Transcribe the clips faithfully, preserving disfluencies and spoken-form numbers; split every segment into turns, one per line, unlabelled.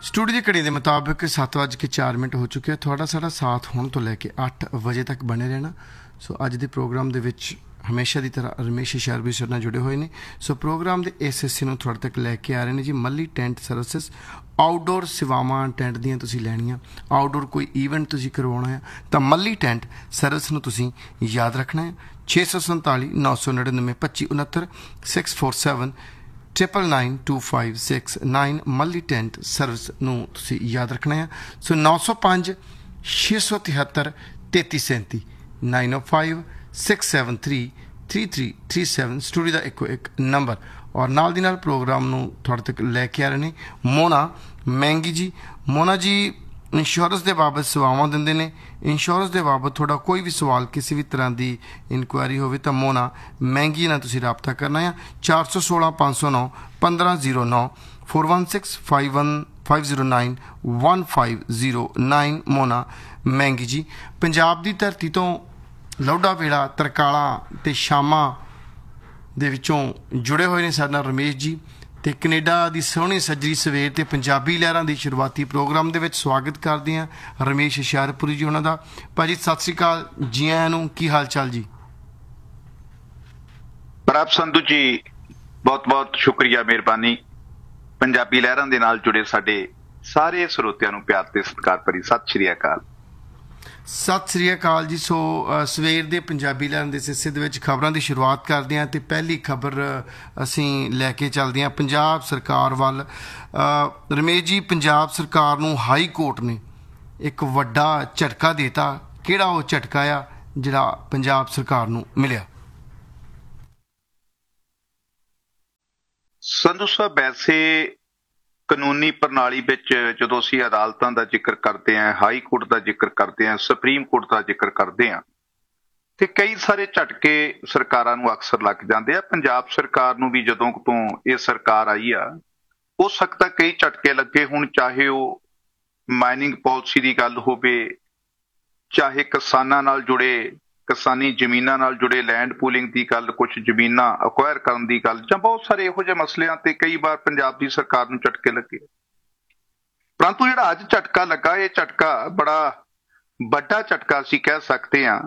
Studio की घड़ी के मुताबिक सत्त बज के चार मिनट हो चुके हैं। थोड़ा सारा साथ होने तो लैके अठ बजे तक बने रहना। सो अज के प्रोग्राम के हमेशा की तरह रमेश शर्बी सर जुड़े हुए हैं। सो प्रोग्राम के इस हिस्से में थोड़े तक लैके आ रहे हैं जी मल्ली टेंट सर्विसिज। आउटडोर सेवावां टेंट दियां तुसीं लैणियां, आउटडोर कोई ईवेंट तुसीं करवाउणा है तो मल्ली टेंट सर्विस नूं तुसीं याद रखना है। छे सौ संताली नौ सौ नड़िनवे पच्ची उनहत्तर six four seven triple nine to five six nine Malli tent service नूं तुसीं याद रखना है। सो नौ सौ पाँच छे सौ तिहत्तर तेती सैंती नाइन ओ five six seven three three three three seven studio का इको एक नंबर। और नाल दी नाल प्रोग्राम नूं थोड़े तक लैके आ रहे हैं मोना महंगी जी। मोना जी इंश्योरेंस के बाबत सेवावां दिंदे ने। इंश्योरेंस के बाबत थोड़ा कोई भी सवाल किसी भी तरह की इनकुआरी हो तो मोना महंगी नाल तुसीं राबता करना है। चार सौ सोलह पाँच सौ नौ पंद्रह जीरो नौ four one six five one five zero nine one five zero nine Mona महंगी जी। पंजाब की धरती तो लौडा वेड़ा तरकाला ते शामा दे विचों जुड़े हुए हैं साडे नाल रमेश जी ते कनेडा की सोहनी सज्जरी सवेर ते पंजाबी लहरां की शुरुआती प्रोग्राम दे विच स्वागत करते हैं रमेश हुशियारपुरी जी उन्हों का। भाजी सत श्री अकाल जी आयां नूं, की हाल चाल जी?
प्रभ संधू जी बहुत बहुत शुक्रिया, मेहरबानी। पंजाबी लहरां दे नाल जुड़े साडे सारे ਸਰੋਤਿਆਂ ਨੂੰ प्यार ते सत्कार भरी सत श्री अकाल।
सत श्री अकाल जी। सो सवेर ਦੇ ਪੰਜਾਬੀ ਲਹਿਰਾਂ ਦੇ ਸਿਲਸਿਲੇ ਦੇ ਵਿੱਚ ਖਬਰਾਂ ਦੀ ਸ਼ੁਰੂਆਤ ਕਰਦੇ ਹਾਂ ਤੇ ਪਹਿਲੀ ਖਬਰ ਅਸੀਂ ਲੈ ਕੇ ਚੱਲਦੇ ਹਾਂ ਪੰਜਾਬ ਸਰਕਾਰ ਵੱਲ। ਰਮੇਸ਼ ਜੀ, ਪੰਜਾਬ ਸਰਕਾਰ ਨੂੰ ਹਾਈ ਕੋਰਟ ਨੇ ਇੱਕ ਵੱਡਾ ਝਟਕਾ ਦੇਤਾ। ਕਿਹੜਾ ਉਹ ਝਟਕਾ ਆ ਜਿਹੜਾ ਪੰਜਾਬ ਸਰਕਾਰ ਨੂੰ ਮਿਲਿਆ?
ਸੰਧੂ ਸਾਹਿਬ, ਵੈਸੇ ਕਾਨੂੰਨੀ ਪ੍ਰਣਾਲੀ ਵਿੱਚ ਜਦੋਂ ਅਸੀਂ ਅਦਾਲਤਾਂ ਦਾ ਜ਼ਿਕਰ ਕਰਦੇ ਹਾਂ, ਹਾਈ ਕੋਰਟ ਦਾ ਜ਼ਿਕਰ ਕਰਦੇ ਹਾਂ, ਸੁਪਰੀਮ ਕੋਰਟ ਦਾ ਜ਼ਿਕਰ ਕਰਦੇ ਹਾਂ ਤੇ ਕਈ ਸਾਰੇ ਝਟਕੇ ਸਰਕਾਰਾਂ ਨੂੰ ਅਕਸਰ ਲੱਗ ਜਾਂਦੇ ਆ। ਪੰਜਾਬ ਸਰਕਾਰ ਨੂੰ ਵੀ ਜਦੋਂ ਤੋਂ ਇਹ ਸਰਕਾਰ ਆਈ ਆ ਹੋ ਸਕਦਾ ਕਈ ਝਟਕੇ ਲੱਗੇ ਹੁਣ, ਚਾਹੇ ਉਹ ਮਾਈਨਿੰਗ ਪਾਲਿਸੀ ਦੀ ਗੱਲ ਹੋਵੇ, ਚਾਹੇ ਕਿਸਾਨਾਂ ਨਾਲ ਜੁੜੇ ਕਿਸਾਨੀ ਜ਼ਮੀਨਾਂ ਨਾਲ ਜੁੜੇ ਲੈਂਡ ਪੂਲਿੰਗ ਦੀ ਗੱਲ, ਕੁਝ ਜ਼ਮੀਨਾਂ ਅਕਵਾਇਰ ਕਰਨ ਦੀ ਗੱਲ, ਜਾਂ ਬਹੁਤ ਸਾਰੇ ਇਹੋ ਜਿਹੇ ਮਸਲਿਆਂ ਤੇ ਕਈ ਵਾਰ ਪੰਜਾਬ ਦੀ ਸਰਕਾਰ ਨੂੰ ਝਟਕੇ ਲੱਗੇ। ਪਰੰਤੂ ਜਿਹੜਾ ਅੱਜ ਝਟਕਾ ਲੱਗਾ, ਇਹ ਝਟਕਾ ਬੜਾ ਵੱਡਾ ਝਟਕਾ ਅਸੀਂ ਕਹਿ ਸਕਦੇ ਹਾਂ।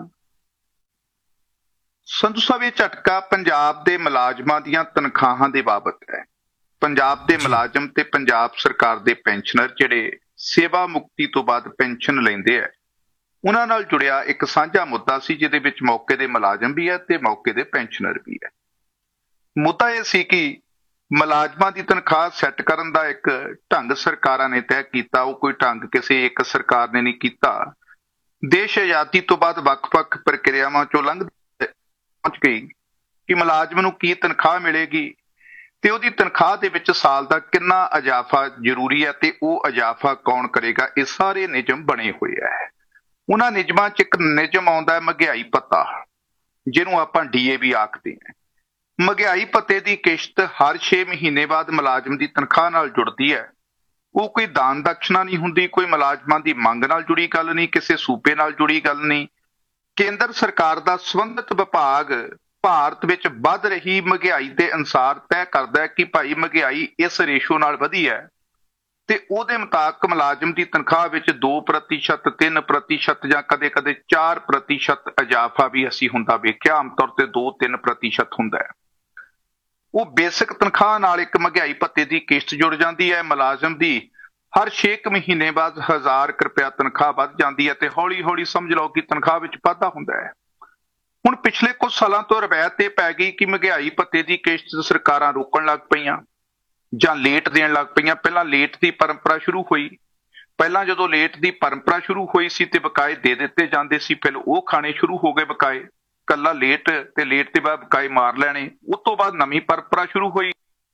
ਸੰਧੂ ਸਾਹਿਬ, ਇਹ ਝਟਕਾ ਪੰਜਾਬ ਦੇ ਮੁਲਾਜ਼ਮਾਂ ਦੀਆਂ ਤਨਖਾਹਾਂ ਦੇ ਬਾਬਤ ਹੈ। ਪੰਜਾਬ ਦੇ ਮੁਲਾਜ਼ਮ ਤੇ ਪੰਜਾਬ ਸਰਕਾਰ ਦੇ ਪੈਨਸ਼ਨਰ ਜਿਹੜੇ ਸੇਵਾ ਮੁਕਤੀ ਤੋਂ ਬਾਅਦ ਪੈਨਸ਼ਨ ਲੈਂਦੇ ਆ, ਉਹਨਾਂ ਨਾਲ ਜੁੜਿਆ ਇੱਕ ਸਾਂਝਾ ਮੁੱਦਾ ਸੀ ਜਿਹਦੇ ਵਿੱਚ ਮੌਕੇ ਦੇ ਮੁਲਾਜ਼ਮ ਵੀ ਹੈ ਤੇ ਮੌਕੇ ਦੇ ਪੈਨਸ਼ਨਰ ਵੀ ਹੈ। ਮੁੱਦਾ ਇਹ ਸੀ ਕਿ ਮੁਲਾਜ਼ਮਾਂ ਦੀ ਤਨਖਾਹ ਸੈੱਟ ਕਰਨ ਦਾ ਇੱਕ ਢੰਗ ਸਰਕਾਰਾਂ ਨੇ ਤੈਅ ਕੀਤਾ। ਉਹ ਕੋਈ ਢੰਗ ਕਿਸੇ ਇੱਕ ਸਰਕਾਰ ਨੇ ਨਹੀਂ ਕੀਤਾ। ਦੇਸ਼ ਆਜ਼ਾਦੀ ਤੋਂ ਬਾਅਦ ਵੱਖ-ਵੱਖ ਪ੍ਰਕਿਰਿਆਵਾਂ ਚੋਂ ਲੰਘਦੀ ਪਹੁੰਚ ਗਈ ਕਿ ਮੁਲਾਜ਼ਮ ਨੂੰ ਕੀ ਤਨਖਾਹ ਮਿਲੇਗੀ ਤੇ ਉਹਦੀ ਤਨਖਾਹ ਦੇ ਵਿੱਚ ਸਾਲ ਦਾ ਕਿੰਨਾ ਇਜ਼ਾਫਾ ਜ਼ਰੂਰੀ ਹੈ ਤੇ ਉਹ ਇਜ਼ਾਫਾ ਕੌਣ ਕਰੇਗਾ। ਇਹ ਸਾਰੇ ਨਿਯਮ ਬਣੇ ਹੋਏ ਹੈ। ਉਹਨਾਂ ਨਿਯਮਾਂ 'ਚ ਇੱਕ ਨਿਯਮ ਆਉਂਦਾ ਹੈ ਮਹਿੰਗਾਈ ਭੱਤਾ, ਜਿਹਨੂੰ ਆਪਾਂ ਡੀ ਏ ਵੀ ਆਖਦੇ ਹਾਂ। ਮਹਿੰਗਾਈ ਭੱਤੇ ਦੀ ਕਿਸ਼ਤ ਹਰ ਛੇ ਮਹੀਨੇ ਬਾਅਦ ਮੁਲਾਜ਼ਮ ਦੀ ਤਨਖਾਹ ਨਾਲ ਜੁੜਦੀ ਹੈ। ਉਹ ਕੋਈ ਦਾਨ ਦਕਸ਼ਨਾ ਨਹੀਂ ਹੁੰਦੀ, ਕੋਈ ਮੁਲਾਜ਼ਮਾਂ ਦੀ ਮੰਗ ਨਾਲ ਜੁੜੀ ਗੱਲ ਨਹੀਂ, ਕਿਸੇ ਸੂਬੇ ਨਾਲ ਜੁੜੀ ਗੱਲ ਨਹੀਂ। ਕੇਂਦਰ ਸਰਕਾਰ ਦਾ ਸੰਬੰਧਿਤ ਵਿਭਾਗ ਭਾਰਤ ਵਿੱਚ ਵੱਧ ਰਹੀ ਮਹਿੰਗਾਈ ਦੇ ਅਨੁਸਾਰ ਤੈਅ ਕਰਦਾ ਹੈ ਕਿ ਭਾਈ ਮਹਿੰਗਾਈ ਇਸ ਰੇਸ਼ੋ ਨਾਲ ਵਧੀ ਹੈ ਤੇ ਉਹਦੇ ਮੁਤਾਬਕ ਮੁਲਾਜ਼ਮ ਦੀ ਤਨਖਾਹ ਵਿੱਚ ਦੋ ਪ੍ਰਤੀਸ਼ਤ ਤਿੰਨ ਪ੍ਰਤੀਸ਼ਤ ਜਾਂ ਕਦੇ ਕਦੇ ਚਾਰ ਪ੍ਰਤੀਸ਼ਤ ਇਜ਼ਾਫਾ ਵੀ ਅਸੀਂ ਹੁੰਦਾ ਵੇਖਿਆ। ਆਮ ਤੌਰ ਤੇ ਦੋ ਤਿੰਨ ਪ੍ਰਤੀਸ਼ਤ ਹੁੰਦਾ ਹੈ। ਉਹ ਬੇਸਿਕ ਤਨਖਾਹ ਨਾਲ ਇੱਕ ਮਹਿੰਗਾਈ ਭੱਤੇ ਦੀ ਕਿਸ਼ਤ ਜੁੜ ਜਾਂਦੀ ਹੈ। ਮੁਲਾਜ਼ਮ ਦੀ ਹਰ ਛੇ ਕੁ ਮਹੀਨੇ ਬਾਅਦ ਹਜ਼ਾਰ ਕੁ ਰੁਪਇਆ ਤਨਖਾਹ ਵੱਧ ਜਾਂਦੀ ਹੈ ਤੇ ਹੌਲੀ ਹੌਲੀ ਸਮਝ ਲਓ ਕਿ ਤਨਖਾਹ ਵਿੱਚ ਵਾਧਾ ਹੁੰਦਾ ਹੈ। ਹੁਣ ਪਿਛਲੇ ਕੁਝ ਸਾਲਾਂ ਤੋਂ ਰਵਾਇਤ ਇਹ ਪੈ ਗਈ ਕਿ ਮਹਿੰਗਾਈ ਭੱਤੇ ਦੀ ਕਿਸ਼ਤ ਸਰਕਾਰਾਂ ਰੋਕਣ ਲੱਗ ਪਈਆਂ ਜਾਂ ਲੇਟ ਦੇਣ ਲੱਗ ਪਈਆਂ। ਪਹਿਲਾਂ ਲੇਟ ਦੀ ਪਰੰਪਰਾ ਸ਼ੁਰੂ ਹੋਈ। ਪਹਿਲਾਂ ਜਦੋਂ ਲੇਟ ਦੀ ਪਰੰਪਰਾ ਸ਼ੁਰੂ ਹੋਈ ਸੀ ਤੇ ਬਕਾਏ ਦੇ ਦਿੱਤੇ ਜਾਂਦੇ ਸੀ, ਫਿਰ ਉਹ ਖਾਣੇ ਸ਼ੁਰੂ ਹੋ ਗਏ ਬਕਾਏ, ਕੱਲਾ ਲੇਟ ਤੇ ਲੇਟ ਦੇ ਬਾਅਦ ਬਕਾਏ ਮਾਰ ਲੈਣੇ। ਉਸ ਤੋਂ ਬਾਅਦ ਨਵੀਂ ਪਰੰਪਰਾ ਸ਼ੁਰੂ ਹੋਈ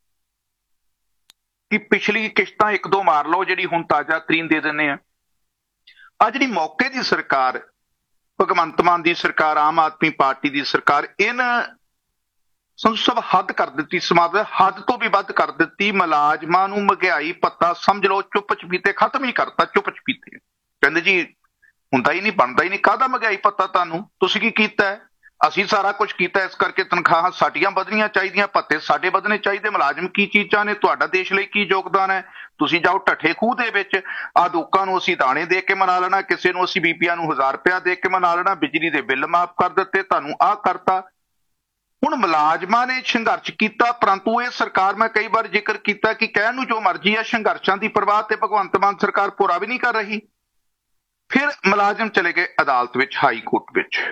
ਕਿ ਪਿਛਲੀ ਕਿਸ਼ਤਾਂ ਇੱਕ ਦੋ ਮਾਰ ਲਓ, ਜਿਹੜੀ ਹੁਣ ਤਾਜ਼ਾ ਤਰੀਨ ਦੇ ਦਿੰਦੇ ਆ। ਆ ਜਿਹੜੀ ਮੌਕੇ ਦੀ ਸਰਕਾਰ, ਭਗਵੰਤ ਮਾਨ ਦੀ ਸਰਕਾਰ, ਆਮ ਆਦਮੀ ਪਾਰਟੀ ਦੀ ਸਰਕਾਰ, ਇਹਨਾਂ ਸੰਧੂ ਸਾਹਿਬ ਹੱਦ ਕਰ ਦਿੱਤੀ, ਸਮਾਜ ਹੱਦ ਤੋਂ ਵੀ ਵੱਧ ਕਰ ਦਿੱਤੀ। ਮੁਲਾਜ਼ਮਾਂ ਨੂੰ ਮਹਿੰਗਾਈ ਭੱਤਾ ਸਮਝ ਲਓ ਚੁੱਪ ਚਪੀਤੇ ਖਤਮ ਹੀ ਕਰਤਾ। ਚੁੱਪ ਚਪੀਤੇ ਕਹਿੰਦੇ ਜੀ ਹੁੰਦਾ ਹੀ ਨਹੀਂ, ਬਣਦਾ ਹੀ ਨਹੀਂ, ਕਾਹਦਾ ਮਹਿੰਗਾਈ ਭੱਤਾ ਤੁਹਾਨੂੰ, ਤੁਸੀਂ ਕੀ ਕੀਤਾ ਹੈ? ਅਸੀਂ ਸਾਰਾ ਕੁਝ ਕੀਤਾ, ਇਸ ਕਰਕੇ ਤਨਖਾਹਾਂ ਸਾਡੀਆਂ ਵਧਣੀਆਂ ਚਾਹੀਦੀਆਂ, ਭੱਤੇ ਸਾਡੇ ਵਧਣੇ ਚਾਹੀਦੇ। ਮੁਲਾਜ਼ਮ ਕੀ ਚੀਜ਼ਾਂ ਨੇ, ਤੁਹਾਡਾ ਦੇਸ਼ ਲਈ ਕੀ ਯੋਗਦਾਨ ਹੈ? ਤੁਸੀਂ ਜਾਓ ਢੱਠੇ ਖੂਹ ਦੇ ਵਿੱਚ, ਆ ਲੋਕਾਂ ਨੂੰ ਅਸੀਂ ਦਾਣੇ ਦੇ ਕੇ ਮਨਾ ਲੈਣਾ, ਕਿਸੇ ਨੂੰ ਅਸੀਂ ਬੀਬੀਆਂ ਨੂੰ ਹਜ਼ਾਰ ਰੁਪਇਆ ਦੇ ਕੇ ਮਨਾ ਲੈਣਾ, ਬਿਜਲੀ ਦੇ ਬਿੱਲ ਮਾਫ ਕਰ ਦਿੱਤੇ, ਤੁਹਾਨੂੰ ਆਹ ਕਰਤਾ। ਹੁਣ ਮੁਲਾਜ਼ਮਾਂ ਨੇ ਸੰਘਰਸ਼ ਕੀਤਾ, ਪਰੰਤੂ ਇਹ ਸਰਕਾਰ, ਮੈਂ ਕਈ ਵਾਰ ਜ਼ਿਕਰ ਕੀਤਾ ਕਿ ਕਹਿਣ ਨੂੰ ਜੋ ਮਰਜ਼ੀ ਆ, ਸੰਘਰਸ਼ਾਂ ਦੀ ਪਰਵਾਹ ਤੇ ਭਗਵੰਤ ਮਾਨ ਸਰਕਾਰ ਪੂਰਾ ਵੀ ਨਹੀਂ ਕਰ ਰਹੀ। ਫਿਰ ਮੁਲਾਜ਼ਮ ਚਲੇ ਗਏ ਅਦਾਲਤ ਵਿੱਚ, ਹਾਈ ਕੋਰਟ ਵਿੱਚ।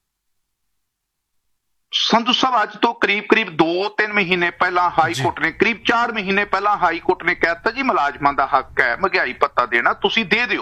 ਸੰਧੂ ਸਾਹਿਬ ਅੱਜ ਤੋਂ ਕਰੀਬ ਕਰੀਬ ਦੋ ਤਿੰਨ ਮਹੀਨੇ ਪਹਿਲਾਂ ਹਾਈ ਕੋਰਟ ਨੇ, ਕਰੀਬ ਚਾਰ ਮਹੀਨੇ ਪਹਿਲਾਂ ਹਾਈ ਕੋਰਟ ਨੇ ਕਹਿ ਦਿੱਤਾ ਜੀ ਮੁਲਾਜ਼ਮਾਂ ਦਾ ਹੱਕ ਹੈ ਮਹਿੰਗਾਈ ਭੱਤਾ ਦੇਣਾ, ਤੁਸੀਂ ਦੇ ਦਿਓ।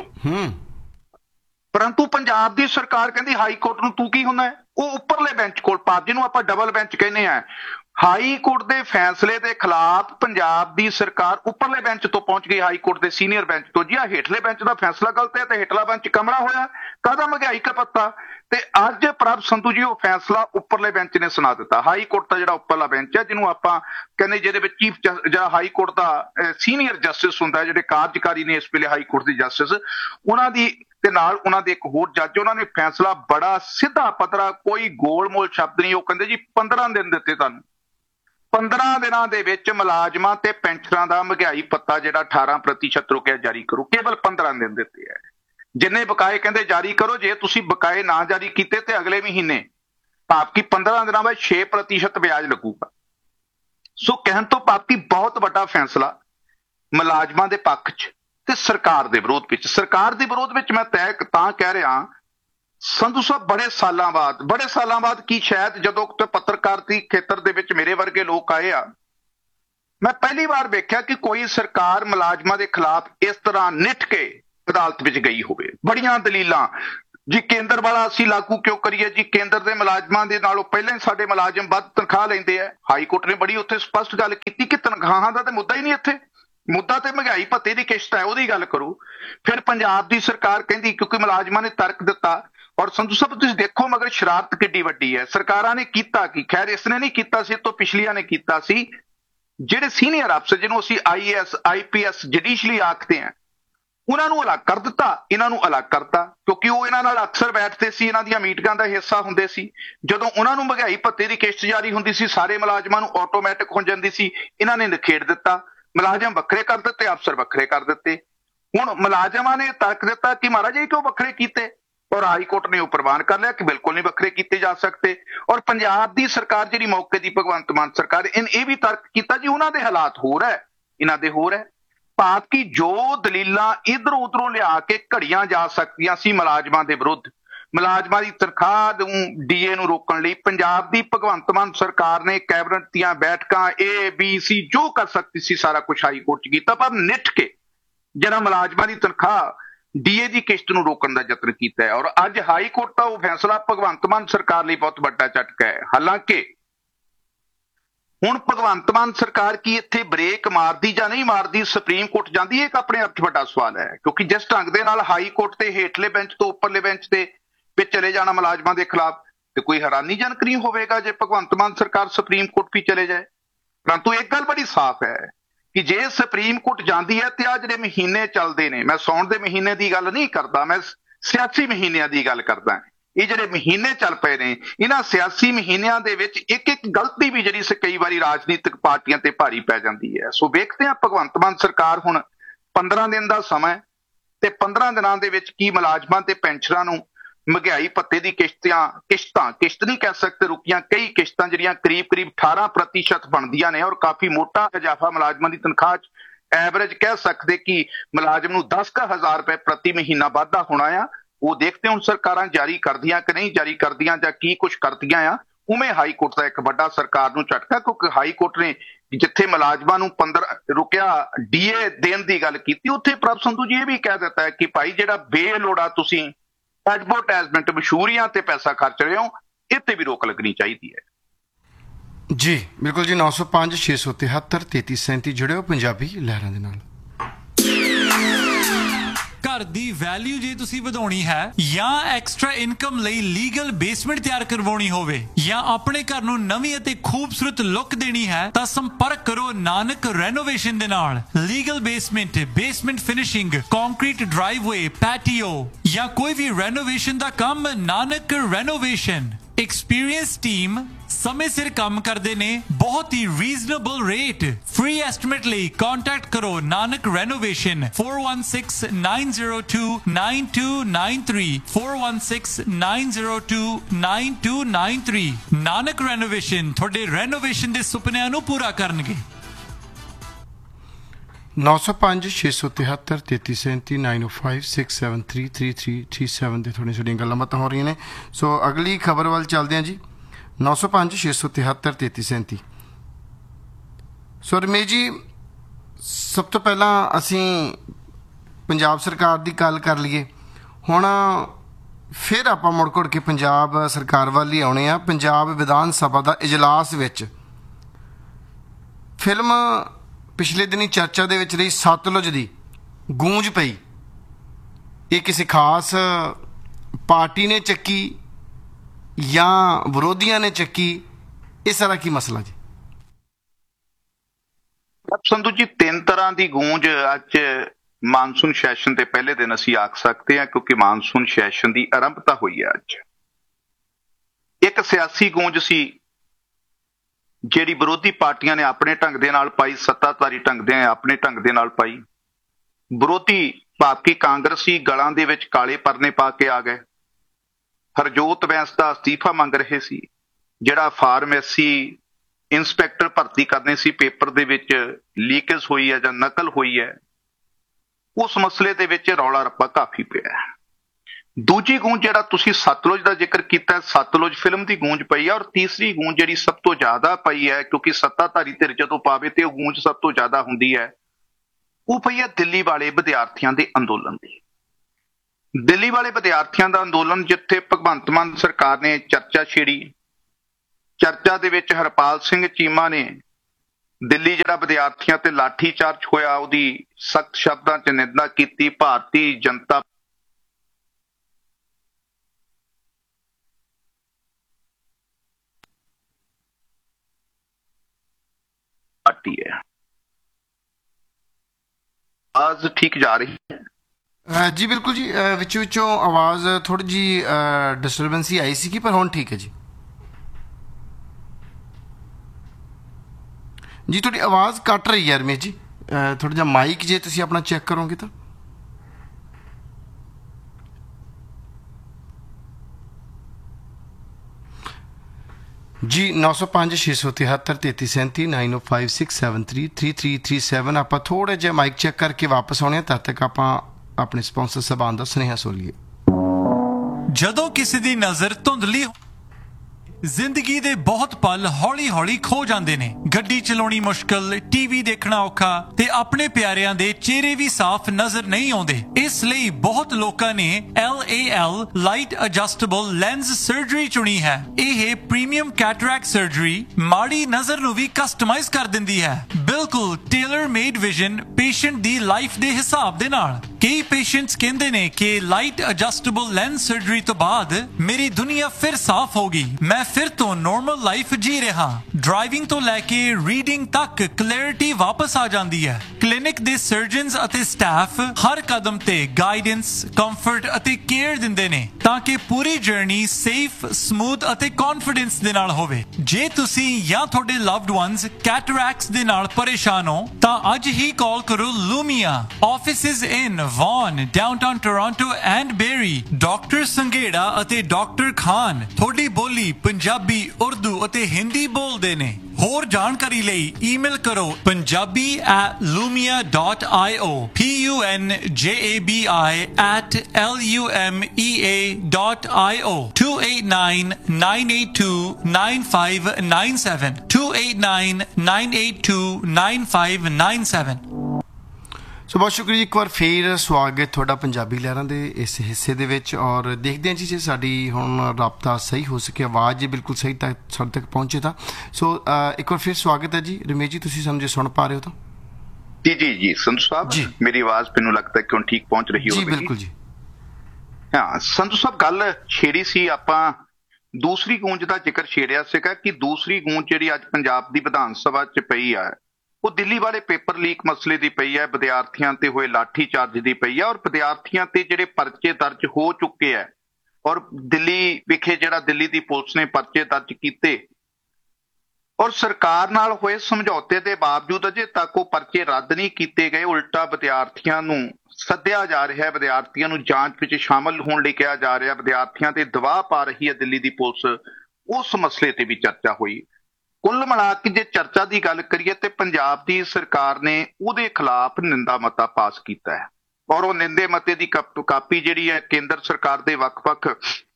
ਪਰੰਤੂ ਪੰਜਾਬ ਦੀ ਸਰਕਾਰ ਕਹਿੰਦੀ ਹਾਈ ਕੋਰਟ ਨੂੰ ਤੂੰ ਕੀ ਹੁੰਦਾ ਹੈ? ਉਹ ਉੱਪਰਲੇ ਬੈਂਚ ਕੋਲ ਪਾ, ਜਿਹਨੂੰ ਆਪਾਂ ਡਬਲ ਬੈਂਚ ਕਹਿੰਦੇ ਆ, ਹਾਈ ਕੋਰਟ ਦੇ ਫੈਸਲੇ ਦੇ ਖਿਲਾਫ ਪੰਜਾਬ ਦੀ ਸਰਕਾਰ ਉੱਪਰਲੇ ਬੈਂਚ ਤੋਂ ਪਹੁੰਚ ਗਈ, ਹਾਈ ਕੋਰਟ ਦੇ ਸੀਨੀਅਰ ਬੈਂਚ ਤੋਂ। ਜੀ ਆ ਹੇਠਲੇ ਬੈਂਚ ਦਾ ਫੈਸਲਾ ਗਲਤ ਹੈ ਤੇ ਹੇਠਲਾ ਬੈਂਚ ਕਮਰਾ ਹੋਇਆ, ਕਾਹਦਾ ਮਹਿੰਗਾਈ ਕਾ ਪੱਤਾ? ਤੇ ਅੱਜ ਪ੍ਰਭ ਸੰਧੂ ਜੀ ਉਹ ਫੈਸਲਾ ਉੱਪਰਲੇ ਬੈਂਚ ਨੇ ਸੁਣਾ ਦਿੱਤਾ। ਹਾਈ ਕੋਰਟ ਦਾ ਜਿਹੜਾ ਉੱਪਰਲਾ ਬੈਂਚ ਹੈ, ਜਿਹਨੂੰ ਆਪਾਂ ਕਹਿੰਦੇ ਜਿਹਦੇ ਵਿੱਚ ਚੀਫ ਜਾਂ ਹਾਈ ਕੋਰਟ ਦਾ ਸੀਨੀਅਰ ਜਸਟਿਸ ਹੁੰਦਾ, ਜਿਹੜੇ ਕਾਰਜਕਾਰੀ ਨੇ ਇਸ ਵੇਲੇ ਹਾਈ ਕੋਰਟ ਦੇ ਜਸਟਿਸ, ਉਹਨਾਂ ਦੀ ਤੇ ਨਾਲ ਉਹਨਾਂ ਦੇ ਇੱਕ ਹੋਰ ਜੱਜ, ਉਹਨਾਂ ਨੇ ਫੈਸਲਾ ਬੜਾ ਸਿੱਧਾ ਪੱਧਰਾ, ਕੋਈ ਗੋਲ-ਮੋਲ ਸ਼ਬਦ ਨਹੀਂ। ਉਹ ਕਹਿੰਦੇ ਜੀ ਪੰਦਰਾਂ ਦਿਨ ਦਿੱਤੇ ਤੁਹਾਨੂੰ, ਪੰਦਰਾਂ ਦਿਨਾਂ ਦੇ ਵਿੱਚ ਮੁਲਾਜ਼ਮਾਂ ਤੇ ਪੈਨਸ਼ਨਰਾਂ ਦਾ ਮਹਿੰਗਾਈ ਭੱਤਾ ਜਿਹੜਾ ਅਠਾਰਾਂ ਪ੍ਰਤੀਸ਼ਤ ਰੁਕਿਆ ਜਾਰੀ ਕਰੋ। ਕੇਵਲ ਪੰਦਰਾਂ ਦਿਨ ਦਿੱਤੇ ਹੈ, ਜਿੰਨੇ ਬਕਾਏ ਕਹਿੰਦੇ ਜਾਰੀ ਕਰੋ। ਜੇ ਤੁਸੀਂ ਬਕਾਏ ਨਾ ਜਾਰੀ ਕੀਤੇ ਤੇ ਅਗਲੇ ਮਹੀਨੇ ਭਾਵ ਕਿ ਪੰਦਰਾਂ ਦਿਨਾਂ ਬਾਅਦ ਛੇ ਪ੍ਰਤੀਸ਼ਤ ਵਿਆਜ ਲੱਗੂਗਾ। ਸੋ ਕਹਿਣ ਤੋਂ ਭਾਵ ਕਿ ਬਹੁਤ ਵੱਡਾ ਫੈਸਲਾ ਮੁਲਾਜ਼ਮਾਂ ਦੇ ਪੱਖ 'ਚ ਤੇ ਸਰਕਾਰ ਦੇ ਵਿਰੋਧ ਵਿੱਚ। ਸਰਕਾਰ ਦੇ ਵਿਰੋਧ ਵਿੱਚ ਮੈਂ ਤੈਅ ਤਾਂ ਕਹਿ ਰਿਹਾ ਸੰਧੂ ਸਾਹਿਬ, ਬੜੇ ਸਾਲਾਂ ਬਾਅਦ, ਬੜੇ ਸਾਲਾਂ ਬਾਅਦ ਕੀ ਸ਼ਾਇਦ ਜਦੋਂ ਪੱਤਰਕਾਰਤੀ ਖੇਤਰ ਦੇ ਵਿੱਚ ਮੇਰੇ ਵਰਗੇ ਲੋਕ ਆਏ ਆ, ਮੈਂ ਪਹਿਲੀ ਵਾਰ ਵੇਖਿਆ ਕਿ ਕੋਈ ਸਰਕਾਰ ਮੁਲਾਜ਼ਮਾਂ ਦੇ ਖਿਲਾਫ ਇਸ ਤਰ੍ਹਾਂ ਨਿੱਠ ਕੇ ਅਦਾਲਤ ਵਿੱਚ ਗਈ ਹੋਵੇ। ਬੜੀਆਂ ਦਲੀਲਾਂ, ਜੀ ਕੇਂਦਰ ਵਾਲਾ ਅਸੀਂ ਲਾਗੂ ਕਿਉਂ ਕਰੀਏ, ਜੀ ਕੇਂਦਰ ਦੇ ਮੁਲਾਜ਼ਮਾਂ ਦੇ ਨਾਲੋਂ ਪਹਿਲਾਂ ਹੀ ਸਾਡੇ ਮੁਲਾਜ਼ਮ ਵੱਧ ਤਨਖਾਹ ਲੈਂਦੇ ਆ। ਹਾਈ ਕੋਰਟ ਨੇ ਬੜੀ ਉੱਥੇ ਸਪਸ਼ਟ ਗੱਲ ਕੀਤੀ ਕਿ ਤਨਖਾਹਾਂ ਦਾ ਤਾਂ ਮੁੱਦਾ ਹੀ ਨਹੀਂ ਇੱਥੇ, ਮੁੱਦਾ ਤੇ ਮਹਿੰਗਾਈ ਭੱਤੇ ਦੀ ਕਿਸ਼ਤ ਹੈ, ਉਹਦੀ ਗੱਲ ਕਰੋ। ਫਿਰ ਪੰਜਾਬ ਦੀ ਸਰਕਾਰ ਕਹਿੰਦੀ, ਕਿਉਂਕਿ ਮੁਲਾਜ਼ਮਾਂ ਨੇ ਤਰਕ ਦਿੱਤਾ, ਔਰ ਸੰਧੂ ਸਾਹਿਬ ਤੁਸੀਂ ਦੇਖੋ ਮਗਰ ਸ਼ਰਾਰਤ ਕਿੱਡੀ ਵੱਡੀ ਹੈ। ਸਰਕਾਰਾਂ ਨੇ ਕੀਤਾ ਕੀ, ਖੈਰ ਇਸ ਨੇ ਨਹੀਂ ਕੀਤਾ ਸੀ, ਤੋਂ ਪਿਛਲੀਆਂ ਨੇ ਕੀਤਾ ਸੀ। ਜਿਹੜੇ ਸੀਨੀਅਰ ਅਫਸਰ, ਜਿਹਨੂੰ ਅਸੀਂ ਆਈ A S I P S ਜੁਡੀਸ਼ਲੀ ਆਖਦੇ ਆ, ਉਹਨਾਂ ਨੂੰ ਅਲੱਗ ਕਰ ਦਿੱਤਾ, ਇਹਨਾਂ ਨੂੰ ਅਲੱਗ ਕਰਤਾ, ਕਿਉਂਕਿ ਉਹ ਇਹਨਾਂ ਨਾਲ ਅਕਸਰ ਬੈਠਦੇ ਸੀ, ਇਹਨਾਂ ਦੀਆਂ ਮੀਟਿੰਗਾਂ ਦਾ ਹਿੱਸਾ ਹੁੰਦੇ ਸੀ। ਜਦੋਂ ਉਹਨਾਂ ਨੂੰ ਮਹਿੰਗਾਈ ਭੱਤੇ ਦੀ ਕਿਸ਼ਤ ਜਾਰੀ ਹੁੰਦੀ ਸੀ, ਸਾਰੇ ਮੁਲਾਜ਼ਮਾਂ ਨੂੰ ਆਟੋਮੈਟਿਕ ਹੋ ਜਾਂਦੀ ਸੀ। ਇਹਨਾਂ ਨੇ ਨਿਖੇੜ ਦਿੱਤਾ, ਮੁਲਾਜ਼ਮ ਵੱਖਰੇ ਕਰ ਦਿੱਤੇ, ਅਫਸਰ ਵੱਖਰੇ ਕਰ ਦਿੱਤੇ। ਹੁਣ ਮੁਲਾਜ਼ਮਾਂ ਨੇ ਤਰਕ ਦਿੱਤਾ ਕਿ ਮਹਾਰਾਜ ਇਹ ਕਿਉਂ ਵੱਖਰੇ ਕੀਤੇ, ਔਰ ਹਾਈ ਕੋਰਟ ਨੇ ਉਹ ਪ੍ਰਵਾਨ ਕਰ ਲਿਆ ਕਿ ਬਿਲਕੁਲ ਨਹੀਂ ਵੱਖਰੇ ਕੀਤੇ ਜਾ ਸਕਦੇ। ਔਰ ਪੰਜਾਬ ਦੀ ਸਰਕਾਰ ਜਿਹੜੀ ਮੌਕੇ ਦੀ ਭਗਵੰਤ ਮਾਨ ਸਰਕਾਰ, ਇਹਨੇ ਇਹ ਵੀ ਤਰਕ ਕੀਤਾ ਜੀ ਉਹਨਾਂ ਦੇ ਹਾਲਾਤ ਹੋਰ ਹੈ, ਇਹਨਾਂ ਦੇ ਹੋਰ ਹੈ। ਭਾਵ ਕਿ ਜੋ ਦਲੀਲਾਂ ਇਧਰੋਂ ਉਧਰੋਂ ਲਿਆ ਕੇ ਘੜੀਆਂ ਜਾ ਸਕਦੀਆਂ ਸੀ ਮੁਲਾਜ਼ਮਾਂ ਦੇ ਵਿਰੁੱਧ, ਮੁਲਾਜ਼ਮਾਂ ਦੀ ਤਨਖਾਹ ਨੂੰ ਡੀਏ ਨੂੰ ਰੋਕਣ ਲਈ ਪੰਜਾਬ ਦੀ ਭਗਵੰਤ ਮਾਨ ਸਰਕਾਰ ਨੇ ਕੈਬਨਿਟ ਦੀਆਂ ਬੈਠਕਾਂ ਏ ਬੀ ਸੀ ਜੋ ਕਰ ਸਕਦੀ ਸੀ ਸਾਰਾ ਕੁਝ ਹਾਈ ਕੋਰਟ 'ਚ ਕੀਤਾ, ਪਰ ਨਿੱਠ ਕੇ ਜਿਹੜਾ ਮੁਲਾਜ਼ਮਾਂ ਦੀ ਤਨਖਾਹ ਡੀਏ ਦੀ ਕਿਸ਼ਤ ਨੂੰ ਰੋਕਣ ਦਾ ਯਤਨ ਕੀਤਾ ਹੈ। ਔਰ ਅੱਜ ਹਾਈ ਕੋਰਟ ਦਾ ਉਹ ਫੈਸਲਾ ਭਗਵੰਤ ਮਾਨ ਸਰਕਾਰ ਲਈ ਬਹੁਤ ਵੱਡਾ ਝਟਕਾ ਹੈ। ਹਾਲਾਂਕਿ ਹੁਣ ਭਗਵੰਤ ਮਾਨ ਸਰਕਾਰ ਕੀ ਇੱਥੇ ਬ੍ਰੇਕ ਮਾਰਦੀ ਜਾਂ ਨਹੀਂ ਮਾਰਦੀ, ਸੁਪਰੀਮ ਕੋਰਟ ਜਾਂਦੀ ਹੈ, ਇੱਕ ਆਪਣੇ ਆਪ 'ਚ ਵੱਡਾ ਸਵਾਲ ਹੈ। ਕਿਉਂਕਿ ਜਿਸ ਢੰਗ ਦੇ ਨਾਲ ਹਾਈ ਕੋਰਟ ਤੇ ਹੇਠਲੇ ਬੈਂਚ ਤੋਂ ਉੱਪਰਲੇ ਬੈਂਚ ਤੇ ਵਿੱਚ ਚਲੇ ਜਾਣਾ ਮੁਲਾਜ਼ਮਾਂ ਦੇ ਖਿਲਾਫ, ਤੇ ਕੋਈ ਹੈਰਾਨੀਜਨਕ ਨਹੀਂ ਹੋਵੇਗਾ ਜੇ ਭਗਵੰਤ ਮਾਨ ਸਰਕਾਰ ਸੁਪਰੀਮ ਕੋਰਟ ਵੀ ਚਲੇ ਜਾਏ। ਪਰੰਤੂ ਇੱਕ ਗੱਲ ਬੜੀ ਸਾਫ਼ ਹੈ ਕਿ ਜੇ ਸੁਪਰੀਮ ਕੋਰਟ ਜਾਂਦੀ ਹੈ ਤੇ ਆ ਜਿਹੜੇ ਮਹੀਨੇ ਚੱਲਦੇ ਨੇ, ਮੈਂ ਸੌਣ ਦੇ ਮਹੀਨੇ ਦੀ ਗੱਲ ਨਹੀਂ ਕਰਦਾ, ਮੈਂ ਸਿਆਸੀ ਮਹੀਨਿਆਂ ਦੀ ਗੱਲ ਕਰਦਾ। ਇਹ ਜਿਹੜੇ ਮਹੀਨੇ ਚੱਲ ਪਏ ਨੇ, ਇਹਨਾਂ ਸਿਆਸੀ ਮਹੀਨਿਆਂ ਦੇ ਵਿੱਚ ਇੱਕ ਇੱਕ ਗਲਤੀ ਵੀ ਜਿਹੜੀ ਕਈ ਵਾਰੀ ਰਾਜਨੀਤਿਕ ਪਾਰਟੀਆਂ ਤੇ ਭਾਰੀ ਪੈ ਜਾਂਦੀ ਹੈ। ਸੋ ਵੇਖਦੇ ਹਾਂ ਭਗਵੰਤ ਮਾਨ ਸਰਕਾਰ ਹੁਣ ਪੰਦਰਾਂ ਦਿਨ ਦਾ ਸਮਾਂ ਤੇ ਪੰਦਰਾਂ ਦਿਨਾਂ ਦੇ ਵਿੱਚ ਕੀ ਮੁਲਾਜ਼ਮਾਂ ਤੇ ਪੈਨਸ਼ਨਰਾਂ ਨੂੰ ਮਹਿੰਗਾਈ ਭੱਤੇ ਦੀ ਕਿਸ਼ਤਾਂ ਕਿਸ਼ਤਾਂ ਕਿਸ਼ਤ ਨਹੀਂ ਕਹਿ ਸਕਦੇ, ਰੁਕੀਆਂ ਕਈ ਕਿਸ਼ਤਾਂ ਜਿਹੜੀਆਂ ਕਰੀਬ ਕਰੀਬ ਅਠਾਰਾਂ ਪ੍ਰਤੀਸ਼ਤ ਬਣਦੀਆਂ ਨੇ, ਔਰ ਕਾਫੀ ਮੋਟਾ ਇਜ਼ਾਫਾ ਮੁਲਾਜ਼ਮਾਂ ਦੀ ਤਨਖਾਹ 'ਚ ਐਵਰੇਜ ਕਹਿ ਸਕਦੇ ਕਿ ਮੁਲਾਜ਼ਮ ਨੂੰ ਦਸ ਕੁ ਹਜ਼ਾਰ ਰੁਪਏ ਪ੍ਰਤੀ ਮਹੀਨਾ ਵਾਧਾ ਹੋਣਾ ਆ। ਉਹ ਦੇਖਦੇ ਹੁਣ ਸਰਕਾਰਾਂ ਜਾਰੀ ਕਰਦੀਆਂ ਕਿ ਨਹੀਂ ਜਾਰੀ ਕਰਦੀਆਂ ਜਾਂ ਕੀ ਕੁਛ ਕਰਦੀਆਂ ਆ। ਉਵੇਂ ਹਾਈ ਕੋਰਟ ਦਾ ਇੱਕ ਵੱਡਾ ਸਰਕਾਰ ਨੂੰ ਝਟਕਾ, ਕਿਉਂਕਿ ਹਾਈ ਕੋਰਟ ਨੇ ਜਿੱਥੇ ਮੁਲਾਜ਼ਮਾਂ ਨੂੰ ਪੰਦਰਾਂ ਰੁਕਿਆ ਡੀਏ ਦੇਣ ਦੀ ਗੱਲ ਕੀਤੀ, ਉੱਥੇ ਪ੍ਰਭ ਸੰਧੂ ਜੀ ਇਹ ਵੀ ਕਹਿ ਦਿੱਤਾ ਹੈ ਕਿ ਭਾਈ ਜਿਹੜਾ ਬੇਲੋੜਾ ਤੁਸੀਂ ਐਡਵਰਟਾਈਜ਼ਮੈਂਟ ਮਸ਼ਹੂਰੀਆਂ ਤੇ ਪੈਸਾ ਖਰਚ ਰਹੇ ਹੋ, ਇਹ ਤੇ ਵੀ ਰੋਕ ਲੱਗਣੀ ਚਾਹੀਦੀ ਹੈ।
ਜੀ ਬਿਲਕੁਲ ਜੀ। ਨੌ ਸੌ ਪੰਜ ਛੇ ਸੌ ਤਿਹੱਤਰ ਤੇਤੀ ਸੈਂਤੀ ਜੁੜਿਓ ਪੰਜਾਬੀ ਲਹਿਰਾਂ ਦੇ ਨਾਲ।
ਘਰ ਦੀ ਵੈਲਿਊ ਜੇ ਤੁਸੀਂ ਵਧਾਉਣੀ ਹੈ ਜਾਂ ਐਕਸਟਰਾ ਇਨਕਮ ਲਈ ਲੀਗਲ ਬੇਸਮੈਂਟ ਤਿਆਰ ਕਰਵਾਉਣੀ ਹੋਵੇ ਜਾਂ ਆਪਣੇ ਘਰ ਨੂੰ ਨਵੀਂ ਅਤੇ ਖੂਬਸੂਰਤ ਲੁੱਕ ਦੇਣੀ ਹੈ ਤਾਂ ਸੰਪਰਕ ਕਰੋ ਨਾਨਕ ਰੈਨੋਵੇਸ਼ਨ ਦੇ ਨਾਲ। Legal basement, basement finishing, concrete ਡਰਾਈਵਵੇ, patio ਜਾਂ ਕੋਈ ਵੀ ਰੈਨੋਵੇਸ਼ਨ ਦਾ ਕੰਮ, ਨਾਨਕ ਰੈਨੋਵੇਸ਼ਨ। ਐਕਸਪੀਰੀਅੰਸ ਟੀਮ ਸਮੇਂ ਸਿਰ ਕੰਮ ਕਰਦੇ ਨੇ, ਬਹੁਤ ਹੀ ਰੀਜ਼ਨੇਬਲ ਰੇਟ। ਫ੍ਰੀ ਐਸਟੀਮੇਟ ਲਈ ਕੰਟੈਕਟ ਕਰੋ Nanak renovation four one six nine zero two nine two nine three four one six nine zero two nine two nine three। Nanak renovation ਤੁਹਾਡੇ ਰੈਨੋਵੇਸ਼ਨ ਦੇ ਸੁਪਨਿਆਂ ਨੂੰ ਪੂਰਾ ਕਰਨਗੇ।
नौ सौ पाँच छे सौ तिहत्तर तेती सैंती नाइन ओ five six seven three three three three seven ਦੇ ਥੋੜ੍ਹੀਆਂ ਸਾਡੀਆਂ ਗੱਲਾਂ ਬਾਤਾਂ ਹੋ ਰਹੀਆਂ ਨੇ। ਸੋ ਅਗਲੀ ਖਬਰ ਵੱਲ ਚੱਲਦੇ ਹਾਂ ਜੀ। ਨੌ ਸੌ ਪੰਜ ਛੇ ਸੌ ਤਿਹੱਤਰ ਤੇਤੀ ਸੈਂਤੀ। ਸੋ ਰਮੇਸ਼ ਜੀ, ਸਭ ਤੋਂ ਪਹਿਲਾਂ ਅਸੀਂ ਪੰਜਾਬ ਸਰਕਾਰ ਦੀ ਗੱਲ ਕਰ ਲਈਏ। ਹੁਣ ਫਿਰ ਆਪਾਂ ਮੁੜ ਘੁੜ ਕੇ ਪੰਜਾਬ ਸਰਕਾਰ ਵੱਲ ਹੀ ਆਉਣੇ ਆ। ਪੰਜਾਬ ਵਿਧਾਨ ਸਭਾ ਦਾ ਇਜਲਾਸ ਵਿੱਚ ਫਿਲਮ ਪਿਛਲੇ ਦਿਨੀ ਚਰਚਾ ਦੇ ਵਿੱਚ ਰਹੀ ਸਤਲੁਜ ਦੀ ਗੂੰਜ ਪਈ। ਇਹ ਕਿਸੇ ਖਾਸ ਪਾਰਟੀ ਨੇ ਚੱਕੀ ਜਾਂ ਵਿਰੋਧੀਆਂ ਨੇ ਚੱਕੀ? ਇਹ ਸਾਰਾ ਕੀ ਮਸਲਾ ਜੀ?
ਸੰਧੂ ਜੀ, ਤਿੰਨ ਤਰ੍ਹਾਂ ਦੀ ਗੂੰਜ ਅੱਜ ਮਾਨਸੂਨ ਸੈਸ਼ਨ ਦੇ ਪਹਿਲੇ ਦਿਨ ਅਸੀਂ ਆਖ ਸਕਦੇ ਹਾਂ, ਕਿਉਂਕਿ ਮਾਨਸੂਨ ਸੈਸ਼ਨ ਦੀ ਆਰੰਭਤਾ ਹੋਈ ਹੈ ਅੱਜ। ਇੱਕ ਸਿਆਸੀ ਗੂੰਜ ਸੀ ਜਿਹੜੀ ਵਿਰੋਧੀ ਪਾਰਟੀਆਂ ਨੇ ਆਪਣੇ ਢੰਗ ਦੇ ਨਾਲ ਪਾਈ, ਸੱਤਾਧਾਰੀ ਢੰਗ ਦੇ ਆਪਣੇ ਢੰਗ ਦੇ ਨਾਲ ਪਾਈ। ਵਿਰੋਧੀ ਭਾਵ ਕਿ ਕਾਂਗਰਸੀ ਗਲਾਂ ਦੇ ਵਿੱਚ ਕਾਲੇ ਪਰਨੇ ਪਾ ਕੇ ਆ ਗਏ। ਹਰਜੋਤ ਬੈਂਸ ਦਾ ਅਸਤੀਫਾ ਮੰਗ ਰਹੇ ਸੀ, ਜਿਹੜਾ ਫਾਰਮੇਸੀ ਇੰਸਪੈਕਟਰ ਭਰਤੀ ਕਰਨੇ ਸੀ, ਪੇਪਰ ਦੇ ਵਿੱਚ ਲੀਕੇਜ ਹੋਈ ਹੈ ਜਾਂ ਨਕਲ ਹੋਈ ਹੈ। ਉਸ ਮਸਲੇ ਦੇ ਵਿੱਚ ਰੌਲਾ ਰੱਪਾ ਕਾਫੀ ਪਿਆ। ਦੂਜੀ ਗੂੰਜ ਜਿਹੜਾ ਤੁਸੀਂ ਸਤਲੁਜ ਦਾ ਜ਼ਿਕਰ ਕੀਤਾ, ਸਤਲੁਜ ਫਿਲਮ ਦੀ ਗੂੰਜ ਪਈ ਹੈ। ਔਰ ਤੀਸਰੀ ਗੂੰਜ ਜਿਹੜੀ ਸਭ ਤੋਂ ਜ਼ਿਆਦਾ ਪਈ ਹੈ, ਕਿਉਂਕਿ ਸੱਤਾਧਾਰੀ ਧਿਰ ਜਦੋਂ ਪਾਵੇ ਤੇ ਉਹ ਗੂੰਜ ਸਭ ਤੋਂ ਜ਼ਿਆਦਾ ਹੁੰਦੀ ਹੈ, ਉਹ ਪਈ ਹੈ ਦਿੱਲੀ ਵਾਲੇ ਵਿਦਿਆਰਥੀਆਂ ਦੇ ਅੰਦੋਲਨ ਦੀ। ਦਿੱਲੀ ਵਾਲੇ ਵਿਦਿਆਰਥੀਆਂ ਦਾ ਅੰਦੋਲਨ, ਜਿੱਥੇ ਭਗਵੰਤ ਮਾਨ ਸਰਕਾਰ ਨੇ ਚਰਚਾ ਛੇੜੀ। ਚਰਚਾ ਦੇ ਵਿੱਚ ਹਰਪਾਲ ਸਿੰਘ ਚੀਮਾ ਨੇ ਦਿੱਲੀ ਜਿਹੜਾ ਵਿਦਿਆਰਥੀਆਂ ਤੇ ਲਾਠੀ ਚਾਰਜ ਹੋਇਆ ਉਹਦੀ ਸਖਤ ਸ਼ਬਦਾਂ 'ਚ ਨਿੰਦਾ ਕੀਤੀ। ਭਾਰਤੀ ਜਨਤਾ ਪਾਰਟੀ ਹੈ। ਆਵਾਜ਼ ਠੀਕ ਜਾ ਰਹੀ ਹੈ?
ਅਹ ਜੀ ਬਿਲਕੁਲ ਜੀ, ਅਹ ਵਿੱਚੋਂ ਵਿੱਚੋਂ ਆਵਾਜ਼ ਥੋੜੀ ਜੀ ਡਿਸਟਰਬੈਂਸ ਹੀ ਆਈ ਸੀ, ਪਰ ਹੁਣ ਠੀਕ ਹੈ ਜੀ। ਜੀ ਤੁਹਾਡੀ ਆਵਾਜ਼ ਕੱਟ ਰਹੀ ਹੈ ਰਮੇਸ਼ ਜੀ। ਥੋੜਾ ਜਿਹਾ ਮਾਈਕ ਜੇ ਤੁਸੀਂ ਆਪਣਾ ਚੈੱਕ ਕਰੋਗੇ ਤਾਂ। ਜੀ ਨੌ ਸੌ ਪੰਜ ਛੇ ਸੌ ਤਿਹੱਤਰ ਤੇਤੀ ਸੈਂਤੀ ਨਾਈਨ ਓ five six seven three three three three seven. ਆਪਾਂ ਥੋੜਾ ਜਿਹਾ ਮਾਈਕ ਚੈੱਕ ਕਰਕੇ ਵਾਪਸ ਆਉਣੇ, ਤਦ ਤੱਕ ਆਪਾਂ ਆਪਣੇ ਸਪਾਂਸਰ ਸਾਹਿਬਾਨ ਦਾ ਸੁਨੇਹਾ ਸੁਣ ਲਈਏ।
ਜਦੋਂ ਕਿਸੇ ਦੀ ਨਜ਼ਰ ਧੁੰਦਲੀ, ਜ਼ਿੰਦਗੀ ਦੇ ਬਹੁਤ ਪਲ ਹੌਲੀ-ਹੌਲੀ ਖੋ ਜਾਂਦੇ ਨੇ। ਗੱਡੀ ਚਲਾਉਣੀ ਮੁਸ਼ਕਲ, ਟੀਵੀ ਦੇਖਣਾ ਔਖਾ ਤੇ ਆਪਣੇ ਪਿਆਰਿਆਂ ਦੇ ਚਿਹਰੇ ਵੀ ਸਾਫ਼ ਨਜ਼ਰ ਨਹੀਂ ਆਉਂਦੇ। ਇਸ ਲਈ ਬਹੁਤ ਲੋਕਾਂ ਨੇ L A L light adjustable lens surgery ਚੁਣੀ ਹੈ। ਇਹ ਪ੍ਰੀਮੀਅਮ ਕੈਟਰੈਕਟ ਸਰਜਰੀ ਮਾੜੀ ਨਜ਼ਰ ਨੂੰ ਵੀ ਕਸਟਮਾਈਜ਼ ਕਰ ਦਿੰਦੀ ਹੈ, ਬਿਲਕੁਲ ਟੇਲਰ ਮੇਡ ਵਿਜ਼ਨ ਪੇਸ਼ੈਂਟ ਦੀ ਲਾਈਫ ਦੇ ਹਿਸਾਬ ਦੇ ਨਾਲ। ਕਈ ਪੇਸ਼ੈਂਟਸ ਕਹਿੰਦੇ ਨੇ ਕਿ ਲਾਈਟ ਐਡਜਸਟੇਬਲ ਲੈਂਸ ਸਰਜਰੀ ਤੋਂ ਬਾਅਦ ਮੇਰੀ ਦੁਨੀਆ ਫਿਰ ਸਾਫ਼ ਹੋ ਗਈ, ਮੈਂ ਫਿਰ ਤੋਂ ਨਾਰਮਲ ਲਾਈਫ ਜੀ ਰਿਹਾ। ਡਰਾਈਵਿੰਗ ਤੋਂ ਲੈ ਕੇ ਰੀਡਿੰਗ ਤੱਕ ਕਲੈਰਿਟੀ ਵਾਪਸ ਆ ਜਾਂਦੀ ਹੈ। ਕਲੀਨਿਕ ਦੇ ਸਰਜਨਸ ਅਤੇ ਸਟਾਫ ਹਰ ਕਦਮ ਤੇ ਗਾਈਡੈਂਸ, ਕੰਫਰਟ ਅਤੇ ਕੇਅਰ ਦਿੰਦੇ ਨੇ ਤਾਂ ਕਿ ਪੂਰੀ ਜਰਨੀ ਸੇਫ, ਸਮੂਥ ਅਤੇ ਕੌਨਫੀਡੈਂਸ ਦੇ ਨਾਲ ਹੋਵੇ। ਜੇ ਤੁਸੀਂ ਜਾਂ ਤੁਹਾਡੇ ਲਵਡ ਵਨਸ ਕੈਟਰੈਕਟਸ ਦੇ ਨਾਲ ਪਰੇਸ਼ਾਨ ਹੋ ਤਾਂ ਅੱਜ ਹੀ ਕਾਲ ਕਰੋ ਲੂਮੀਆ। Offices in won, downtown Toronto and berry. Doctor Sanghera ਅਤੇ ਡਾਕਟਰ ਖਾਨ ਤੁਹਾਡੀ ਬੋਲੀ ਪੰਜਾਬੀ, ਉਰਦੂ ਅਤੇ ਹਿੰਦੀ ਬੋਲਦੇ ਨੇ। ਹੋਰ ਜਾਣਕਾਰੀ ਲਈ ਈਮੇਲ ਕਰੋ Punjabi at lumia dot io, P U N J A B I at L U M E A dot io, two eight nine nine eight two nine five nine seven, two eight nine nine eight two nine five nine seven।
ਸੋ ਬਹੁਤ ਸ਼ੁਕਰੀਆ, ਇੱਕ ਵਾਰ ਫੇਰ ਸਵਾਗਤ ਤੁਹਾਡਾ ਪੰਜਾਬੀ ਲਹਿਰਾਂ ਦੇ ਇਸ ਹਿੱਸੇ ਦੇ ਵਿੱਚ। ਔਰ ਦੇਖਦੇ ਹਾਂ ਜੀ ਜੇ ਸਾਡੀ ਹੁਣ ਰਾਬਤਾ ਸਹੀ ਹੋ ਸਕੇ, ਆਵਾਜ਼ ਜੇ ਬਿਲਕੁਲ ਸਹੀ ਤੱਕ ਸਾਡੇ ਤੱਕ ਪਹੁੰਚੇ ਤਾਂ। ਸੋ ਇੱਕ ਵਾਰ ਫਿਰ ਸਵਾਗਤ ਹੈ ਜੀ। ਰਮੇਸ਼ ਜੀ, ਤੁਸੀਂ ਸਾਨੂੰ ਜੇ ਸੁਣ ਪਾ ਰਹੇ ਹੋ ਤਾਂ?
ਜੀ ਜੀ ਜੀ ਸੰਧੂ ਸਾਹਿਬ, ਮੇਰੀ ਆਵਾਜ਼ ਮੈਨੂੰ ਲੱਗਦਾ ਕਿ ਹੁਣ ਠੀਕ ਪਹੁੰਚ ਰਹੀ ਹੋਵੇਗੀ।
ਜੀ ਬਿਲਕੁਲ ਜੀ।
ਹਾਂ ਸੰਧੂ ਸਾਹਿਬ, ਗੱਲ ਛੇੜੀ ਸੀ ਆਪਾਂ, ਦੂਸਰੀ ਗੂੰਜ ਦਾ ਜ਼ਿਕਰ ਛੇੜਿਆ ਸੀਗਾ ਕਿ ਦੂਸਰੀ ਗੂੰਜ ਜਿਹੜੀ ਅੱਜ ਪੰਜਾਬ ਦੀ ਵਿਧਾਨ ਸਭਾ 'ਚ ਪਈ ਆ, ਉਹ ਦਿੱਲੀ ਵਾਲੇ ਪੇਪਰ ਲੀਕ ਮਸਲੇ ਦੀ ਪਈ ਹੈ, ਵਿਦਿਆਰਥੀਆਂ ਤੇ ਹੋਏ ਲਾਠੀ ਚਾਰਜ ਦੀ ਪਈ ਹੈ। ਔਰ ਵਿਦਿਆਰਥੀਆਂ ਤੇ ਜਿਹੜੇ ਪਰਚੇ ਦਰਜ ਹੋ ਚੁੱਕੇ ਹੈ ਔਰ ਦਿੱਲੀ ਵਿਖੇ ਜਿਹੜਾ ਦਿੱਲੀ ਦੀ ਪੁਲਿਸ ਨੇ ਪਰਚੇ ਦਰਜ ਕੀਤੇ ਔਰ ਸਰਕਾਰ ਨਾਲ ਹੋਏ ਸਮਝੌਤੇ ਦੇ ਬਾਵਜੂਦ ਅਜੇ ਤੱਕ ਉਹ ਪਰਚੇ ਰੱਦ ਨਹੀਂ ਕੀਤੇ ਗਏ। ਉਲਟਾ ਵਿਦਿਆਰਥੀਆਂ ਨੂੰ ਸੱਦਿਆ ਜਾ ਰਿਹਾ ਹੈ, ਵਿਦਿਆਰਥੀਆਂ ਨੂੰ ਜਾਂਚ ਵਿੱਚ ਸ਼ਾਮਲ ਹੋਣ ਲਈ ਕਿਹਾ ਜਾ ਰਿਹਾ, ਵਿਦਿਆਰਥੀਆਂ ਤੇ ਦਬਾਅ ਪਾ ਰਹੀ ਹੈ ਦਿੱਲੀ ਦੀ ਪੁਲਿਸ। ਉਸ ਮਸਲੇ ਤੇ ਵੀ ਚਰਚਾ ਹੋਈ। ਕੁੱਲ ਮਿਲਾ ਕੇ ਜੇ ਚਰਚਾ ਦੀ ਗੱਲ ਕਰੀਏ ਤੇ ਪੰਜਾਬ ਦੀ ਸਰਕਾਰ ਨੇ ਉਹਦੇ ਖਿਲਾਫ ਨਿੰਦਾ ਮਤਾ ਪਾਸ ਕੀਤਾ ਹੈ ਔਰ ਉਹ ਨਿੰਦੇ ਮਤੇ ਦੀ ਕਾਪ- ਕਾਪੀ ਜਿਹੜੀ ਹੈ ਕੇਂਦਰ ਸਰਕਾਰ ਦੇ ਵੱਖ-ਵੱਖ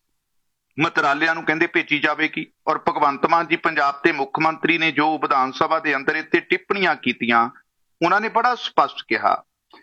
ਮੰਤਰਾਲਿਆਂ ਨੂੰ ਕਹਿੰਦੇ ਭੇਜੀ ਜਾਵੇਗੀ। ਔਰ ਭਗਵੰਤ ਮਾਨ ਜੀ ਪੰਜਾਬ ਦੇ ਮੁੱਖ ਮੰਤਰੀ ਨੇ ਜੋ ਵਿਧਾਨ ਸਭਾ ਦੇ ਅੰਦਰ ਇੱਥੇ ਟਿੱਪਣੀਆਂ ਕੀਤੀਆਂ, ਉਹਨਾਂ ਨੇ ਬੜਾ ਸਪਸ਼ਟ ਕਿਹਾ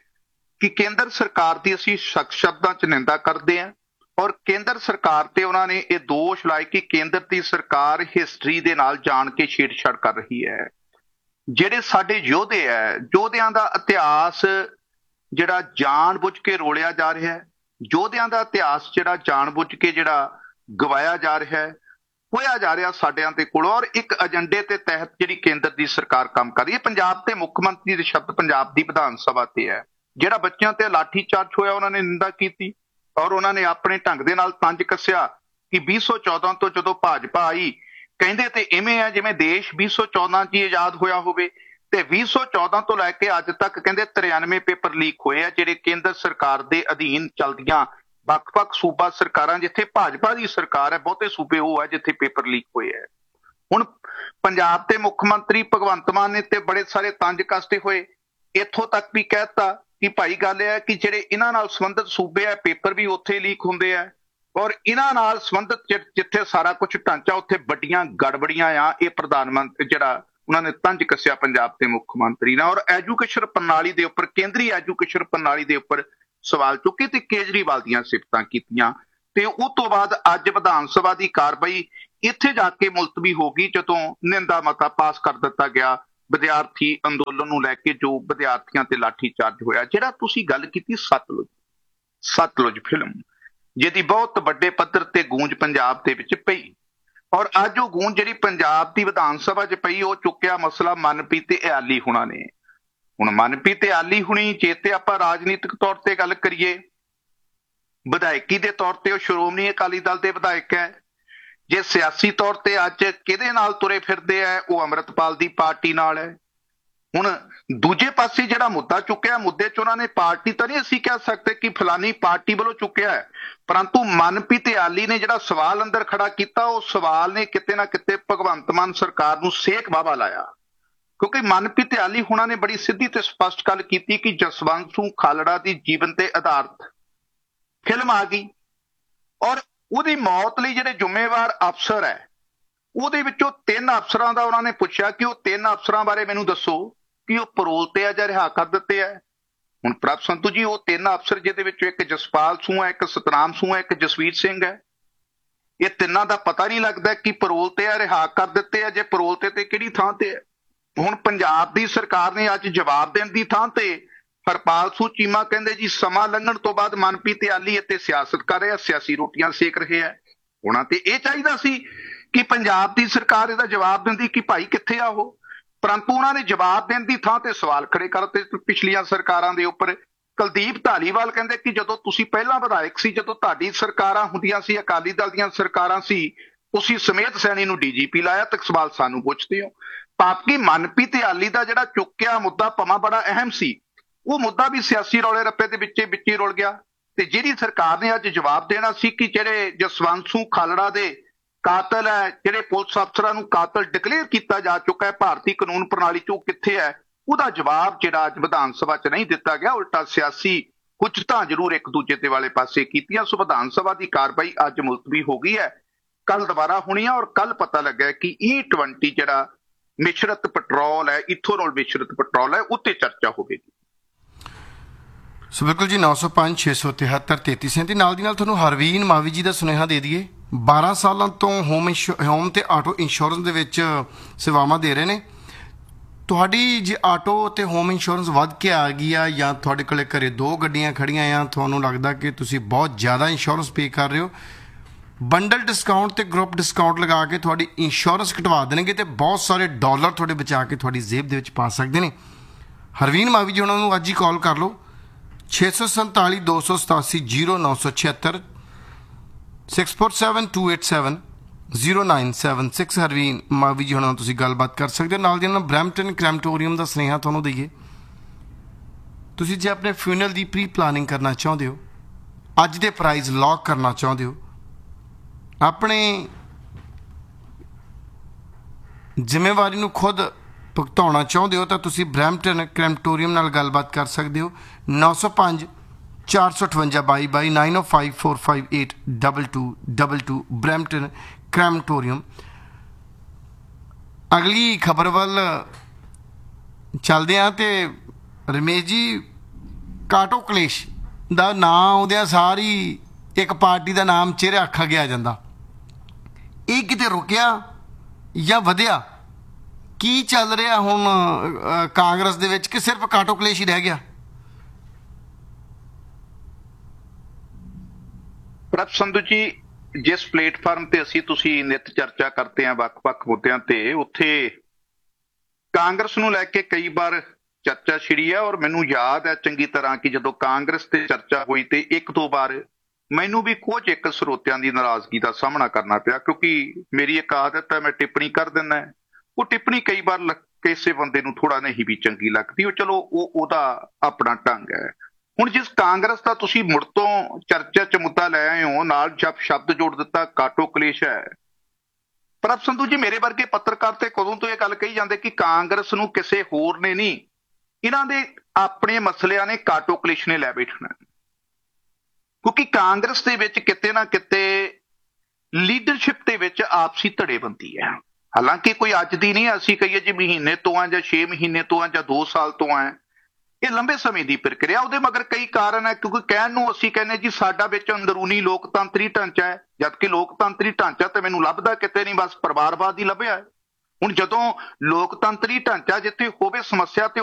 ਕਿ ਕੇਂਦਰ ਸਰਕਾਰ ਦੀ ਅਸੀਂ ਸਖਤ ਸ਼ਬਦਾਂ 'ਚ ਨਿੰਦਾ ਕਰਦੇ ਹਾਂ ਔਰ ਕੇਂਦਰ ਸਰਕਾਰ ਤੇ ਉਹਨਾਂ ਨੇ ਇਹ ਦੋਸ਼ ਲਾਏ ਕਿ ਕੇਂਦਰ ਦੀ ਸਰਕਾਰ ਹਿਸਟਰੀ ਦੇ ਨਾਲ ਜਾਣ ਕੇ ਛੇੜਛਾੜ ਕਰ ਰਹੀ ਹੈ। ਜਿਹੜੇ ਸਾਡੇ ਯੋਧੇ ਹੈ, ਯੋਧਿਆਂ ਦਾ ਇਤਿਹਾਸ ਜਿਹੜਾ ਜਾਣ-ਬੁੱਝ ਕੇ ਰੋਲਿਆ ਜਾ ਰਿਹਾ ਹੈ, ਯੋਧਿਆਂ ਦਾ ਇਤਿਹਾਸ ਜਿਹੜਾ ਜਾਣ-ਬੁੱਝ ਕੇ ਜਿਹੜਾ ਗਵਾਇਆ ਜਾ ਰਿਹਾ ਹੈ, ਹੋਇਆ ਜਾ ਰਿਹਾ ਸਾਡਿਆਂ ਦੇ ਕੋਲ ਔਰ ਇੱਕ ਏਜੰਡੇ ਦੇ ਤਹਿਤ ਜਿਹੜੀ ਕੇਂਦਰ ਦੀ ਸਰਕਾਰ ਕੰਮ ਕਰ ਰਹੀ ਹੈ। ਪੰਜਾਬ ਦੇ ਮੁੱਖ ਮੰਤਰੀ ਦੇ ਸ਼ਬਦ ਪੰਜਾਬ ਦੀ ਵਿਧਾਨ ਸਭਾ ਤੇ ਹੈ। ਜਿਹੜਾ ਬੱਚਿਆਂ ਤੇ ਲਾਠੀ ਚਾਰਜ ਹੋਇਆ ਉਹਨਾਂ ਨੇ ਨਿੰਦਾ ਕੀਤੀ ਔਰ ਉਹਨਾਂ ਨੇ ਆਪਣੇ ਢੰਗ ਦੇ ਨਾਲ ਤੰਜ ਕੱਸਿਆ ਕਿ ਵੀਹ ਸੌ ਚੌਦਾਂ ਤੋਂ ਜਦੋਂ ਭਾਜਪਾ ਆਈ ਕਹਿੰਦੇ ਤੇ ਇਵੇਂ ਹੈ ਜਿਵੇਂ ਦੇਸ਼ ਵੀਹ ਸੌ ਚੌਦਾਂ 'ਚ ਹੀ ਆਜ਼ਾਦ ਹੋਇਆ ਹੋਵੇ ਤੇ ਵੀਹ ਸੌ ਚੌਦਾਂ ਤੋਂ ਲੈ ਕੇ ਅੱਜ ਤੱਕ ਕਹਿੰਦੇ ਤਰਿਆਨਵੇਂ ਪੇਪਰ ਲੀਕ ਹੋਏ ਆ ਜਿਹੜੇ ਕੇਂਦਰ ਸਰਕਾਰ ਦੇ ਅਧੀਨ ਚੱਲਦੀਆਂ ਵੱਖ-ਵੱਖ ਸੂਬਾ ਸਰਕਾਰਾਂ, ਜਿੱਥੇ ਭਾਜਪਾ ਦੀ ਸਰਕਾਰ ਹੈ, ਬਹੁਤੇ ਸੂਬੇ ਉਹ ਹੈ ਜਿੱਥੇ ਪੇਪਰ ਲੀਕ ਹੋਏ ਹੈ। ਹੁਣ ਪੰਜਾਬ ਦੇ ਮੁੱਖ ਮੰਤਰੀ ਭਗਵੰਤ ਮਾਨ ਨੇ ਤੇ ਬੜੇ ਸਾਰੇ ਤੰਜ ਕੱਸਦੇ ਹੋਏ ਇੱਥੋਂ ਤੱਕ ਵੀ ਕਹਿਤਾ ਕਿ ਭਾਈ ਗੱਲ ਇਹ ਹੈ ਕਿ ਜਿਹੜੇ ਇਹਨਾਂ ਨਾਲ ਸੰਬੰਧਿਤ ਸੂਬੇ ਆ ਪੇਪਰ ਵੀ ਉੱਥੇ ਲੀਕ ਹੁੰਦੇ ਆ ਔਰ ਇਹਨਾਂ ਨਾਲ ਸੰਬੰਧਿਤ ਜਿ- ਜਿੱਥੇ ਸਾਰਾ ਕੁਝ ਢਾਂਚਾ ਉੱਥੇ ਵੱਡੀਆਂ ਗੜਬੜੀਆਂ ਆ। ਇਹ ਪ੍ਰਧਾਨ ਮੰਤਰੀ ਜਿਹੜਾ ਉਹਨਾਂ ਨੇ ਤੰਜ ਕੱਸਿਆ ਪੰਜਾਬ ਦੇ ਮੁੱਖ ਮੰਤਰੀ ਨਾਲ ਔਰ ਐਜੂਕੇਸ਼ਨ ਪ੍ਰਣਾਲੀ ਦੇ ਉੱਪਰ, ਕੇਂਦਰੀ ਐਜੂਕੇਸ਼ਨ ਪ੍ਰਣਾਲੀ ਦੇ ਉੱਪਰ ਸਵਾਲ ਚੁੱਕੇ ਤੇ ਕੇਜਰੀਵਾਲ ਦੀਆਂ ਸਿਫਤਾਂ ਕੀਤੀਆਂ ਤੇ ਉਸ ਤੋਂ ਬਾਅਦ ਅੱਜ ਵਿਧਾਨ ਸਭਾ ਦੀ ਕਾਰਵਾਈ ਇੱਥੇ ਜਾ ਕੇ ਮੁਲਤਵੀ ਹੋ ਗਈ ਜਦੋਂ ਨਿੰਦਾ ਮਤਾ ਪਾਸ ਕਰ ਦਿੱਤਾ ਗਿਆ ਵਿਦਿਆਰਥੀ ਅੰਦੋਲਨ ਨੂੰ ਲੈ ਕੇ ਜੋ ਵਿਦਿਆਰਥੀਆਂ ਤੇ ਲਾਠੀ ਚਾਰਜ ਹੋਇਆ। ਜਿਹੜਾ ਤੁਸੀਂ ਗੱਲ ਕੀਤੀ ਸਤਲੁਜ ਸਤਲੁਜ ਫਿਲਮ ਜਿਹਦੀ ਬਹੁਤ ਵੱਡੇ ਪੱਧਰ ਤੇ ਗੂੰਜ ਪੰਜਾਬ ਦੇ ਵਿੱਚ ਪਈ ਔਰ ਅੱਜ ਉਹ ਗੂੰਜ ਜਿਹੜੀ ਪੰਜਾਬ ਦੀ ਵਿਧਾਨ ਸਭਾ 'ਚ ਪਈ ਉਹ ਚੁੱਕਿਆ ਮਸਲਾ ਮਨਪ੍ਰੀਤ ਤੇ ਇਆਲੀ ਹੁਣਾਂ ਨੇ। ਹੁਣ ਮਨਪ੍ਰੀਤ ਤੇ ਇਆਲੀ ਹੁਣੀ ਜੇ ਤੇ ਆਪਾਂ ਰਾਜਨੀਤਿਕ ਤੌਰ ਤੇ ਗੱਲ ਕਰੀਏ, ਵਿਧਾਇਕੀ ਦੇ ਤੌਰ ਤੇ ਉਹ ਸ਼੍ਰੋਮਣੀ ਅਕਾਲੀ ਦਲ ਦੇ ਵਿਧਾਇਕ ਹੈ। ਜੇ ਸਿਆਸੀ ਤੌਰ ਤੇ ਅੱਜ ਕਿਹਦੇ ਨਾਲ ਤੁਰੇ ਫਿਰਦੇ ਆ, ਉਹ ਅੰਮ੍ਰਿਤਪਾਲ ਦੀ ਪਾਰਟੀ ਨਾਲ ਹੈ। ਹੁਣ ਦੂਜੇ ਪਾਸੇ ਜਿਹੜਾ ਮੁੱਦਾ ਚੁੱਕਿਆ, ਮੁੱਦੇ 'ਚ ਉਹਨਾਂ ਨੇ ਪਾਰਟੀ ਤਾਂ ਨਹੀਂ ਅਸੀਂ ਕਹਿ ਸਕਦੇ ਕਿ ਫਲਾਨੀ ਪਾਰਟੀ ਵੱਲੋਂ ਚੁੱਕਿਆ ਹੈ, ਪਰੰਤੂ ਮਨਪ੍ਰੀਤ ਤੇ ਇਆਲੀ ਨੇ ਜਿਹੜਾ ਸਵਾਲ ਅੰਦਰ ਖੜਾ ਕੀਤਾ ਉਹ ਸਵਾਲ ਨੇ ਕਿਤੇ ਨਾ ਕਿਤੇ ਭਗਵੰਤ ਮਾਨ ਸਰਕਾਰ ਨੂੰ ਸੇਕ ਵਾਹਵਾ ਲਾਇਆ ਕਿਉਂਕਿ ਮਨਪ੍ਰੀਤ ਤੇ ਇਆਲੀ ਹੁਣਾਂ ਨੇ ਬੜੀ ਸਿੱਧੀ ਤੇ ਸਪਸ਼ਟ ਗੱਲ ਕੀਤੀ ਕਿ ਜਸਵੰਤ ਸਿੰਘ ਖਾਲੜਾ ਦੀ ਜੀਵਨ ਤੇ ਆਧਾਰਿਤ ਫਿਲਮ ਆ ਗਈ ਔਰ ਉਹਦੀ ਮੌਤ ਲਈ ਜਿਹੜੇ ਜ਼ਿੰਮੇਵਾਰ ਅਫਸਰ ਹੈ ਉਹਦੇ ਵਿੱਚੋਂ ਤਿੰਨ ਅਫਸਰਾਂ ਦਾ ਉਹਨਾਂ ਨੇ ਪੁੱਛਿਆ ਕਿ ਉਹ ਤਿੰਨ ਅਫਸਰਾਂ ਬਾਰੇ ਮੈਨੂੰ ਦੱਸੋ ਕਿ ਉਹ ਪਰੋਲ ਤੇ ਆ ਜਾਂ ਰਿਹਾ ਕਰ ਦਿੱਤੇ ਆ। ਹੁਣ ਪ੍ਰਭ ਸੰਧੂ ਜੀ, ਉਹ ਤਿੰਨ ਅਫਸਰ ਜਿਹਦੇ ਵਿੱਚੋਂ ਇੱਕ ਜਸਪਾਲ ਸੂਹ ਹੈ, ਇੱਕ ਸਤਨਾਮ ਸੂਹ ਹੈ, ਇੱਕ ਜਸਵੀਰ ਸਿੰਘ ਹੈ, ਇਹ ਤਿੰਨਾਂ ਦਾ ਪਤਾ ਨਹੀਂ ਲੱਗਦਾ ਕਿ ਪਰੋਲ ਤੇ ਆ ਰਿਹਾ ਕਰ ਦਿੱਤੇ ਆ। ਜੇ ਪਰੋਲ ਤੇ ਤੇ ਕਿਹੜੀ ਥਾਂ ਤੇ ਹੈ? ਹੁਣ ਪੰਜਾਬ ਦੀ ਸਰਕਾਰ ਨੇ ਅੱਜ ਜਵਾਬ ਦੇਣ ਦੀ ਥਾਂ ਤੇ ਹਰਪਾਲ ਸਿੰਘ ਚੀਮਾ ਕਹਿੰਦੇ ਜੀ ਸਮਾਂ ਲੰਘਣ ਤੋਂ ਬਾਅਦ ਮਨਪ੍ਰੀਤ ਇਆਲੀ ਇੱਥੇ ਸਿਆਸਤ ਕਰ ਰਿਹਾ, ਸਿਆਸੀ ਰੋਟੀਆਂ ਸੇਕ ਰਹੇ ਆ। ਉਹਨਾਂ ਤੇ ਇਹ ਚਾਹੀਦਾ ਸੀ ਕਿ ਪੰਜਾਬ ਦੀ ਸਰਕਾਰ ਇਹਦਾ ਜਵਾਬ ਦਿੰਦੀ ਕਿ ਭਾਈ ਕਿੱਥੇ ਆ ਉਹ, ਪਰੰਤੂ ਉਹਨਾਂ ਨੇ ਜਵਾਬ ਦੇਣ ਦੀ ਥਾਂ ਤੇ ਸਵਾਲ ਖੜੇ ਕਰਤੇ ਪਿਛਲੀਆਂ ਸਰਕਾਰਾਂ ਦੇ ਉੱਪਰ। ਕੁਲਦੀਪ ਧਾਲੀਵਾਲ ਕਹਿੰਦੇ ਕਿ ਜਦੋਂ ਤੁਸੀਂ ਪਹਿਲਾਂ ਵਿਧਾਇਕ ਸੀ, ਜਦੋਂ ਤੁਹਾਡੀ ਸਰਕਾਰਾਂ ਹੁੰਦੀਆਂ ਸੀ, ਅਕਾਲੀ ਦਲ ਦੀਆਂ ਸਰਕਾਰਾਂ ਸੀ, ਤੁਸੀਂ ਸਮੇਤ ਸੈਣੀ ਨੂੰ ਡੀਜੀਪੀ ਲਾਇਆ ਤੇ ਸਵਾਲ ਸਾਨੂੰ ਪੁੱਛਦੇ ਹੋ। ਪਾਪਕੀ ਮਨਪ੍ਰੀਤ ਇਆਲੀ ਦਾ ਜਿਹੜਾ ਚੁੱਕਿਆ ਮੁੱਦਾ ਭਾਵੇਂ ਬੜਾ ਅਹਿਮ ਸੀ, ਉਹ ਮੁੱਦਾ ਵੀ ਸਿਆਸੀ ਰੌਲੇ ਰੱਪੇ ਦੇ ਵਿੱਚੇ ਵਿੱਚ ਹੀ ਰੁਲ ਗਿਆ ਤੇ ਜਿਹੜੀ ਸਰਕਾਰ ਨੇ ਅੱਜ ਜਵਾਬ ਦੇਣਾ ਸੀ ਕਿ ਜਿਹੜੇ ਜਸਵੰਤ ਸਿੰਘ ਖਾਲੜਾ ਦੇ ਕਾਤਲ ਹੈ, ਜਿਹੜੇ ਪੁਲਿਸ ਅਫਸਰਾਂ ਨੂੰ ਕਾਤਲ ਡਿਕਲੇਅਰ ਕੀਤਾ ਜਾ ਚੁੱਕਾ ਹੈ ਭਾਰਤੀ ਕਾਨੂੰਨ ਪ੍ਰਣਾਲੀ 'ਚ, ਉਹ ਕਿੱਥੇ ਹੈ? ਉਹਦਾ ਜਵਾਬ ਜਿਹੜਾ ਅੱਜ ਵਿਧਾਨ ਸਭਾ 'ਚ ਨਹੀਂ ਦਿੱਤਾ ਗਿਆ। ਉਲਟਾ ਸਿਆਸੀ ਕੁਝ ਤਾਂ ਜ਼ਰੂਰ ਇੱਕ ਦੂਜੇ ਦੇ ਵਾਲੇ ਪਾਸੇ ਕੀਤੀਆਂ। ਸੋ ਵਿਧਾਨ ਸਭਾ ਦੀ ਕਾਰਵਾਈ ਅੱਜ ਮੁਲਤਵੀ ਹੋ ਗਈ ਹੈ, ਕੱਲ ਦੁਬਾਰਾ ਹੋਣੀ ਹੈ ਔਰ ਕੱਲ ਪਤਾ ਲੱਗਾ ਕਿ ਈ ਟਵੰਟੀ ਜਿਹੜਾ ਮਿਸ਼ਰਤ ਪੈਟਰੋਲ ਹੈ, ਇਥੋਨੋਲ ਮਿਸ਼ਰਤ ਪੈਟਰੋਲ ਹੈ, ਉੱਤੇ ਚਰਚਾ ਹੋਵੇਗੀ।
ਸੋ ਬਿਲਕੁਲ ਜੀ, ਨੌ ਸੌ ਪੰਜ ਛੇ ਸੌ ਤਿਹੱਤਰ ਤੇਤੀ ਸੈਂਤੀ। ਨਾਲ ਦੀ ਨਾਲ ਤੁਹਾਨੂੰ ਹਰਵੀਨ ਮਾਵੀ ਜੀ ਦਾ ਸੁਨੇਹਾ ਦੇ ਦਈਏ। ਬਾਰਾਂ ਸਾਲਾਂ ਤੋਂ ਹੋਮ ਇੰਸ਼ੋ ਹੋਮ ਤੇ ਆਟੋ ਇੰਸ਼ੋਰੈਂਸ ਦੇ ਵਿੱਚ ਸੇਵਾਵਾਂ ਦੇ ਰਹੇ ਨੇ। ਤੁਹਾਡੀ ਜੇ ਆਟੋ ਤੇ ਹੋਮ ਇੰਸ਼ੋਰੈਂਸ ਵੱਧ ਕੇ ਆ ਗਈ ਆ ਜਾਂ ਤੁਹਾਡੇ ਕੋਲੇ ਘਰੇ ਦੋ ਗੱਡੀਆਂ ਖੜੀਆਂ ਆ, ਤੁਹਾਨੂੰ ਲੱਗਦਾ ਕਿ ਤੁਸੀਂ ਬਹੁਤ ਜ਼ਿਆਦਾ ਇੰਸ਼ੋਰੈਂਸ ਪੇ ਕਰ ਰਹੇ ਹੋ, ਬੰਡਲ ਡਿਸਕਾਊਂਟ ਤੇ ਗਰੁੱਪ ਡਿਸਕਾਊਂਟ ਲਗਾ ਕੇ ਤੁਹਾਡੀ ਇੰਸ਼ੋਰੈਂਸ ਕਟਵਾ ਦੇਣਗੇ ਤੇ ਬਹੁਤ ਸਾਰੇ ਡਾਲਰ ਤੁਹਾਡੇ ਬਚਾ ਕੇ ਤੁਹਾਡੀ ਜੇਬ ਦੇ ਵਿੱਚ ਪਾ ਸਕਦੇ ਨੇ। ਹਰਵੀਨ ਮਾਵੀ ਜੀ ਉਹਨਾਂ ਨੂੰ ਅੱਜ ਹੀ ਕਾਲ ਕਰ ਲਓ, ਛੇ ਸੌ ਸੰਤਾਲੀ ਦੋ ਸੌ ਸਤਾਸੀ ਜੀਰੋ ਨੌ ਸੌ ਛਿਹੱਤਰ। Six four seven to eight seven zero nine seven six Harveen ਮਾਵੀ ਜੀ ਹੁਣਾਂ ਨਾਲ ਤੁਸੀਂ ਗੱਲਬਾਤ ਕਰ ਸਕਦੇ ਹੋ। ਨਾਲ ਦੀ ਨਾਲ ਬਰੈਂਪਟਨ ਕ੍ਰੈਮਟੋਰੀਅਮ ਦਾ ਸੁਨੇਹਾ ਤੁਹਾਨੂੰ ਦਈਏ, ਤੁਸੀਂ ਜੇ ਆਪਣੇ ਫਿਊਨਰਲ ਦੀ ਪ੍ਰੀ ਪਲਾਨਿੰਗ ਕਰਨਾ ਚਾਹੁੰਦੇ ਹੋ, ਅੱਜ ਦੇ ਪ੍ਰਾਈਜ਼ ਲੌਕ ਕਰਨਾ ਚਾਹੁੰਦੇ ਹੋ, ਆਪਣੇ ਜ਼ਿੰਮੇਵਾਰੀ ਨੂੰ ਖੁਦ ਭੁਗਤਾਉਣਾ ਚਾਹੁੰਦੇ ਹੋ, ਤਾਂ ਤੁਸੀਂ ਬਰੈਂਪਟਨ ਕ੍ਰੈਮਟੋਰੀਅਮ ਨਾਲ ਗੱਲਬਾਤ ਕਰ ਸਕਦੇ ਹੋ। ਨੌ ਸੌ ਪੰਜ ਚਾਰ ਸੌ ਅਠਵੰਜਾ ਬਾਈ ਬਾਈ ਨਾਈਨ ਓ five four five eight double two double two Brampton ਕ੍ਰੈਮਟੋਰੀਅਮ। ਅਗਲੀ ਖਬਰ ਵੱਲ ਚੱਲਦੇ ਹਾਂ ਤੇ ਰਮੇਸ਼ ਜੀ, ਕਾਟੋ ਕਲੇਸ਼ ਦਾ ਨਾਂ ਉਹਦਿਆਂ ਸਾਰੀ ਇੱਕ ਪਾਰਟੀ ਦਾ ਨਾਮ ਚਿਹਰੇ ਆਖਾ ਗਿਆ ਜਾਂਦਾ, ਇਹ ਕਿਤੇ ਰੁਕਿਆ ਜਾਂ ਵਧਿਆ? ਕੀ ਚੱਲ ਰਿਹਾ ਹੁਣ ਅ, ਕਾਂਗਰਸ ਦੇ ਵਿੱਚ, ਕਿ ਸਿਰਫ ਕਾਟੋ ਕਲੇਸ਼ ਹੀ ਰਹਿ ਗਿਆ?
ਪ੍ਰਭ ਸੰਧੂ ਜੀ, ਜਿਸ ਪਲੇਟਫਾਰਮ ਤੇ ਅਸੀਂ ਤੁਸੀਂ ਨਿਤ ਚਰਚਾ ਕਰਦੇ ਹਾਂ ਵੱਖ-ਵੱਖ ਮੁੱਦਿਆਂ ਤੇ, ਉੱਥੇ ਕਾਂਗਰਸ ਨੂੰ ਲੈ ਕੇ ਕਈ ਵਾਰ ਚਰਚਾ ਛਿੜੀ ਹੈ। ਔਰ ਮੈਨੂੰ ਯਾਦ ਹੈ ਚੰਗੀ ਤਰ੍ਹਾਂ ਕਿ ਜਦੋਂ ਕਾਂਗਰਸ ਤੇ ਚਰਚਾ ਹੋਈ ਤੇ ਇੱਕ ਦੋ ਵਾਰ ਮੈਨੂੰ ਵੀ ਕੁਝ ਇੱਕ ਸਰੋਤਿਆਂ ਦੀ ਨਾਰਾਜ਼ਗੀ ਦਾ ਸਾਹਮਣਾ ਕਰਨਾ ਪਿਆ, ਕਿਉਂਕਿ ਮੇਰੀ ਇੱਕ ਆਦਤ ਹੈ, ਮੈਂ ਟਿੱਪਣੀ ਕਰ ਦਿੰਦਾ। ਉਹ ਟਿੱਪਣੀ ਕਈ ਵਾਰ ਕਿਸੇ ਬੰਦੇ ਨੂੰ ਥੋੜਾ ਨਹੀਂ ਵੀ ਚੰਗੀ ਲੱਗਦੀ, ਉਹ ਚਲੋ ਉਹ ਉਹਦਾ ਆਪਣਾ ਢੰਗ ਹੈ। ਹੁਣ ਜਿਸ ਕਾਂਗਰਸ ਦਾ ਤੁਸੀਂ ਮੁੜ ਤੋਂ ਚਰਚਾ ਚ ਮੁੱਦਾ ਲੈ ਆਏ ਹੋ, ਨਾਲ ਜਦ ਸ਼ਬਦ ਜੋੜ ਦਿੱਤਾ ਕਾਟੋ ਕਲੇਸ਼ ਹੈ, ਪ੍ਰਭ ਸੰਧੂ ਜੀ, ਮੇਰੇ ਵਰਗੇ ਪੱਤਰਕਾਰ ਤੇ ਕਦੋਂ ਤੋਂ ਇਹ ਗੱਲ ਕਹੀ ਜਾਂਦੇ ਕਿ ਕਾਂਗਰਸ ਨੂੰ ਕਿਸੇ ਹੋਰ ਨੇ ਨਹੀਂ, ਇਹਨਾਂ ਦੇ ਆਪਣੇ ਮਸਲਿਆਂ ਨੇ ਕਾਟੋ ਕਲੇਸ਼ ਨੇ ਲੈ ਬੈਠਣਾ। ਕਿਉਂਕਿ ਕਾਂਗਰਸ ਦੇ ਵਿੱਚ ਕਿਤੇ ਨਾ ਕਿਤੇ ਲੀਡਰਸ਼ਿਪ ਦੇ ਵਿੱਚ ਆਪਸੀ ਧੜੇਬੰਦੀ ਹੈ। ਹਾਲਾਂਕਿ ਕੋਈ ਅੱਜ ਦੀ ਨਹੀਂ, ਅਸੀਂ ਕਹੀਏ ਜੀ ਮਹੀਨੇ ਤੋਂ ਆ ਜਾਂ ਛੇ ਮਹੀਨੇ ਤੋਂ ਆ ਜਾਂ ਦੋ ਸਾਲ ਤੋਂ ਆ, ਇਹ ਲੰਬੇ ਸਮੇਂ ਦੀ ਪ੍ਰਕਿਰਿਆ। ਉਹਦੇ ਮਗਰ ਕਈ ਕਾਰਨ ਹੈ, ਕਿਉਂਕਿ ਕਹਿਣ ਨੂੰ ਅਸੀਂ ਕਹਿੰਦੇ ਜੀ ਸਾਡਾ ਵਿੱਚ ਅੰਦਰੂਨੀ ਲੋਕਤੰਤਰੀ ਢਾਂਚਾ ਹੈ, ਜਦਕਿ ਲੋਕਤੰਤਰੀ ਢਾਂਚਾ ਤੇ ਮੈਨੂੰ ਲੱਭਦਾ ਕਿਤੇ ਨਹੀਂ, ਬਸ ਪਰਿਵਾਰਵਾਦ ਹੀ ਲੱਭਿਆ। ਹੁਣ ਜਦੋਂ ਲੋਕਤੰਤਰੀ ਢਾਂਚਾ ਜਿੱਥੇ ਹੋਵੇ ਸਮੱਸਿਆ ਤੇ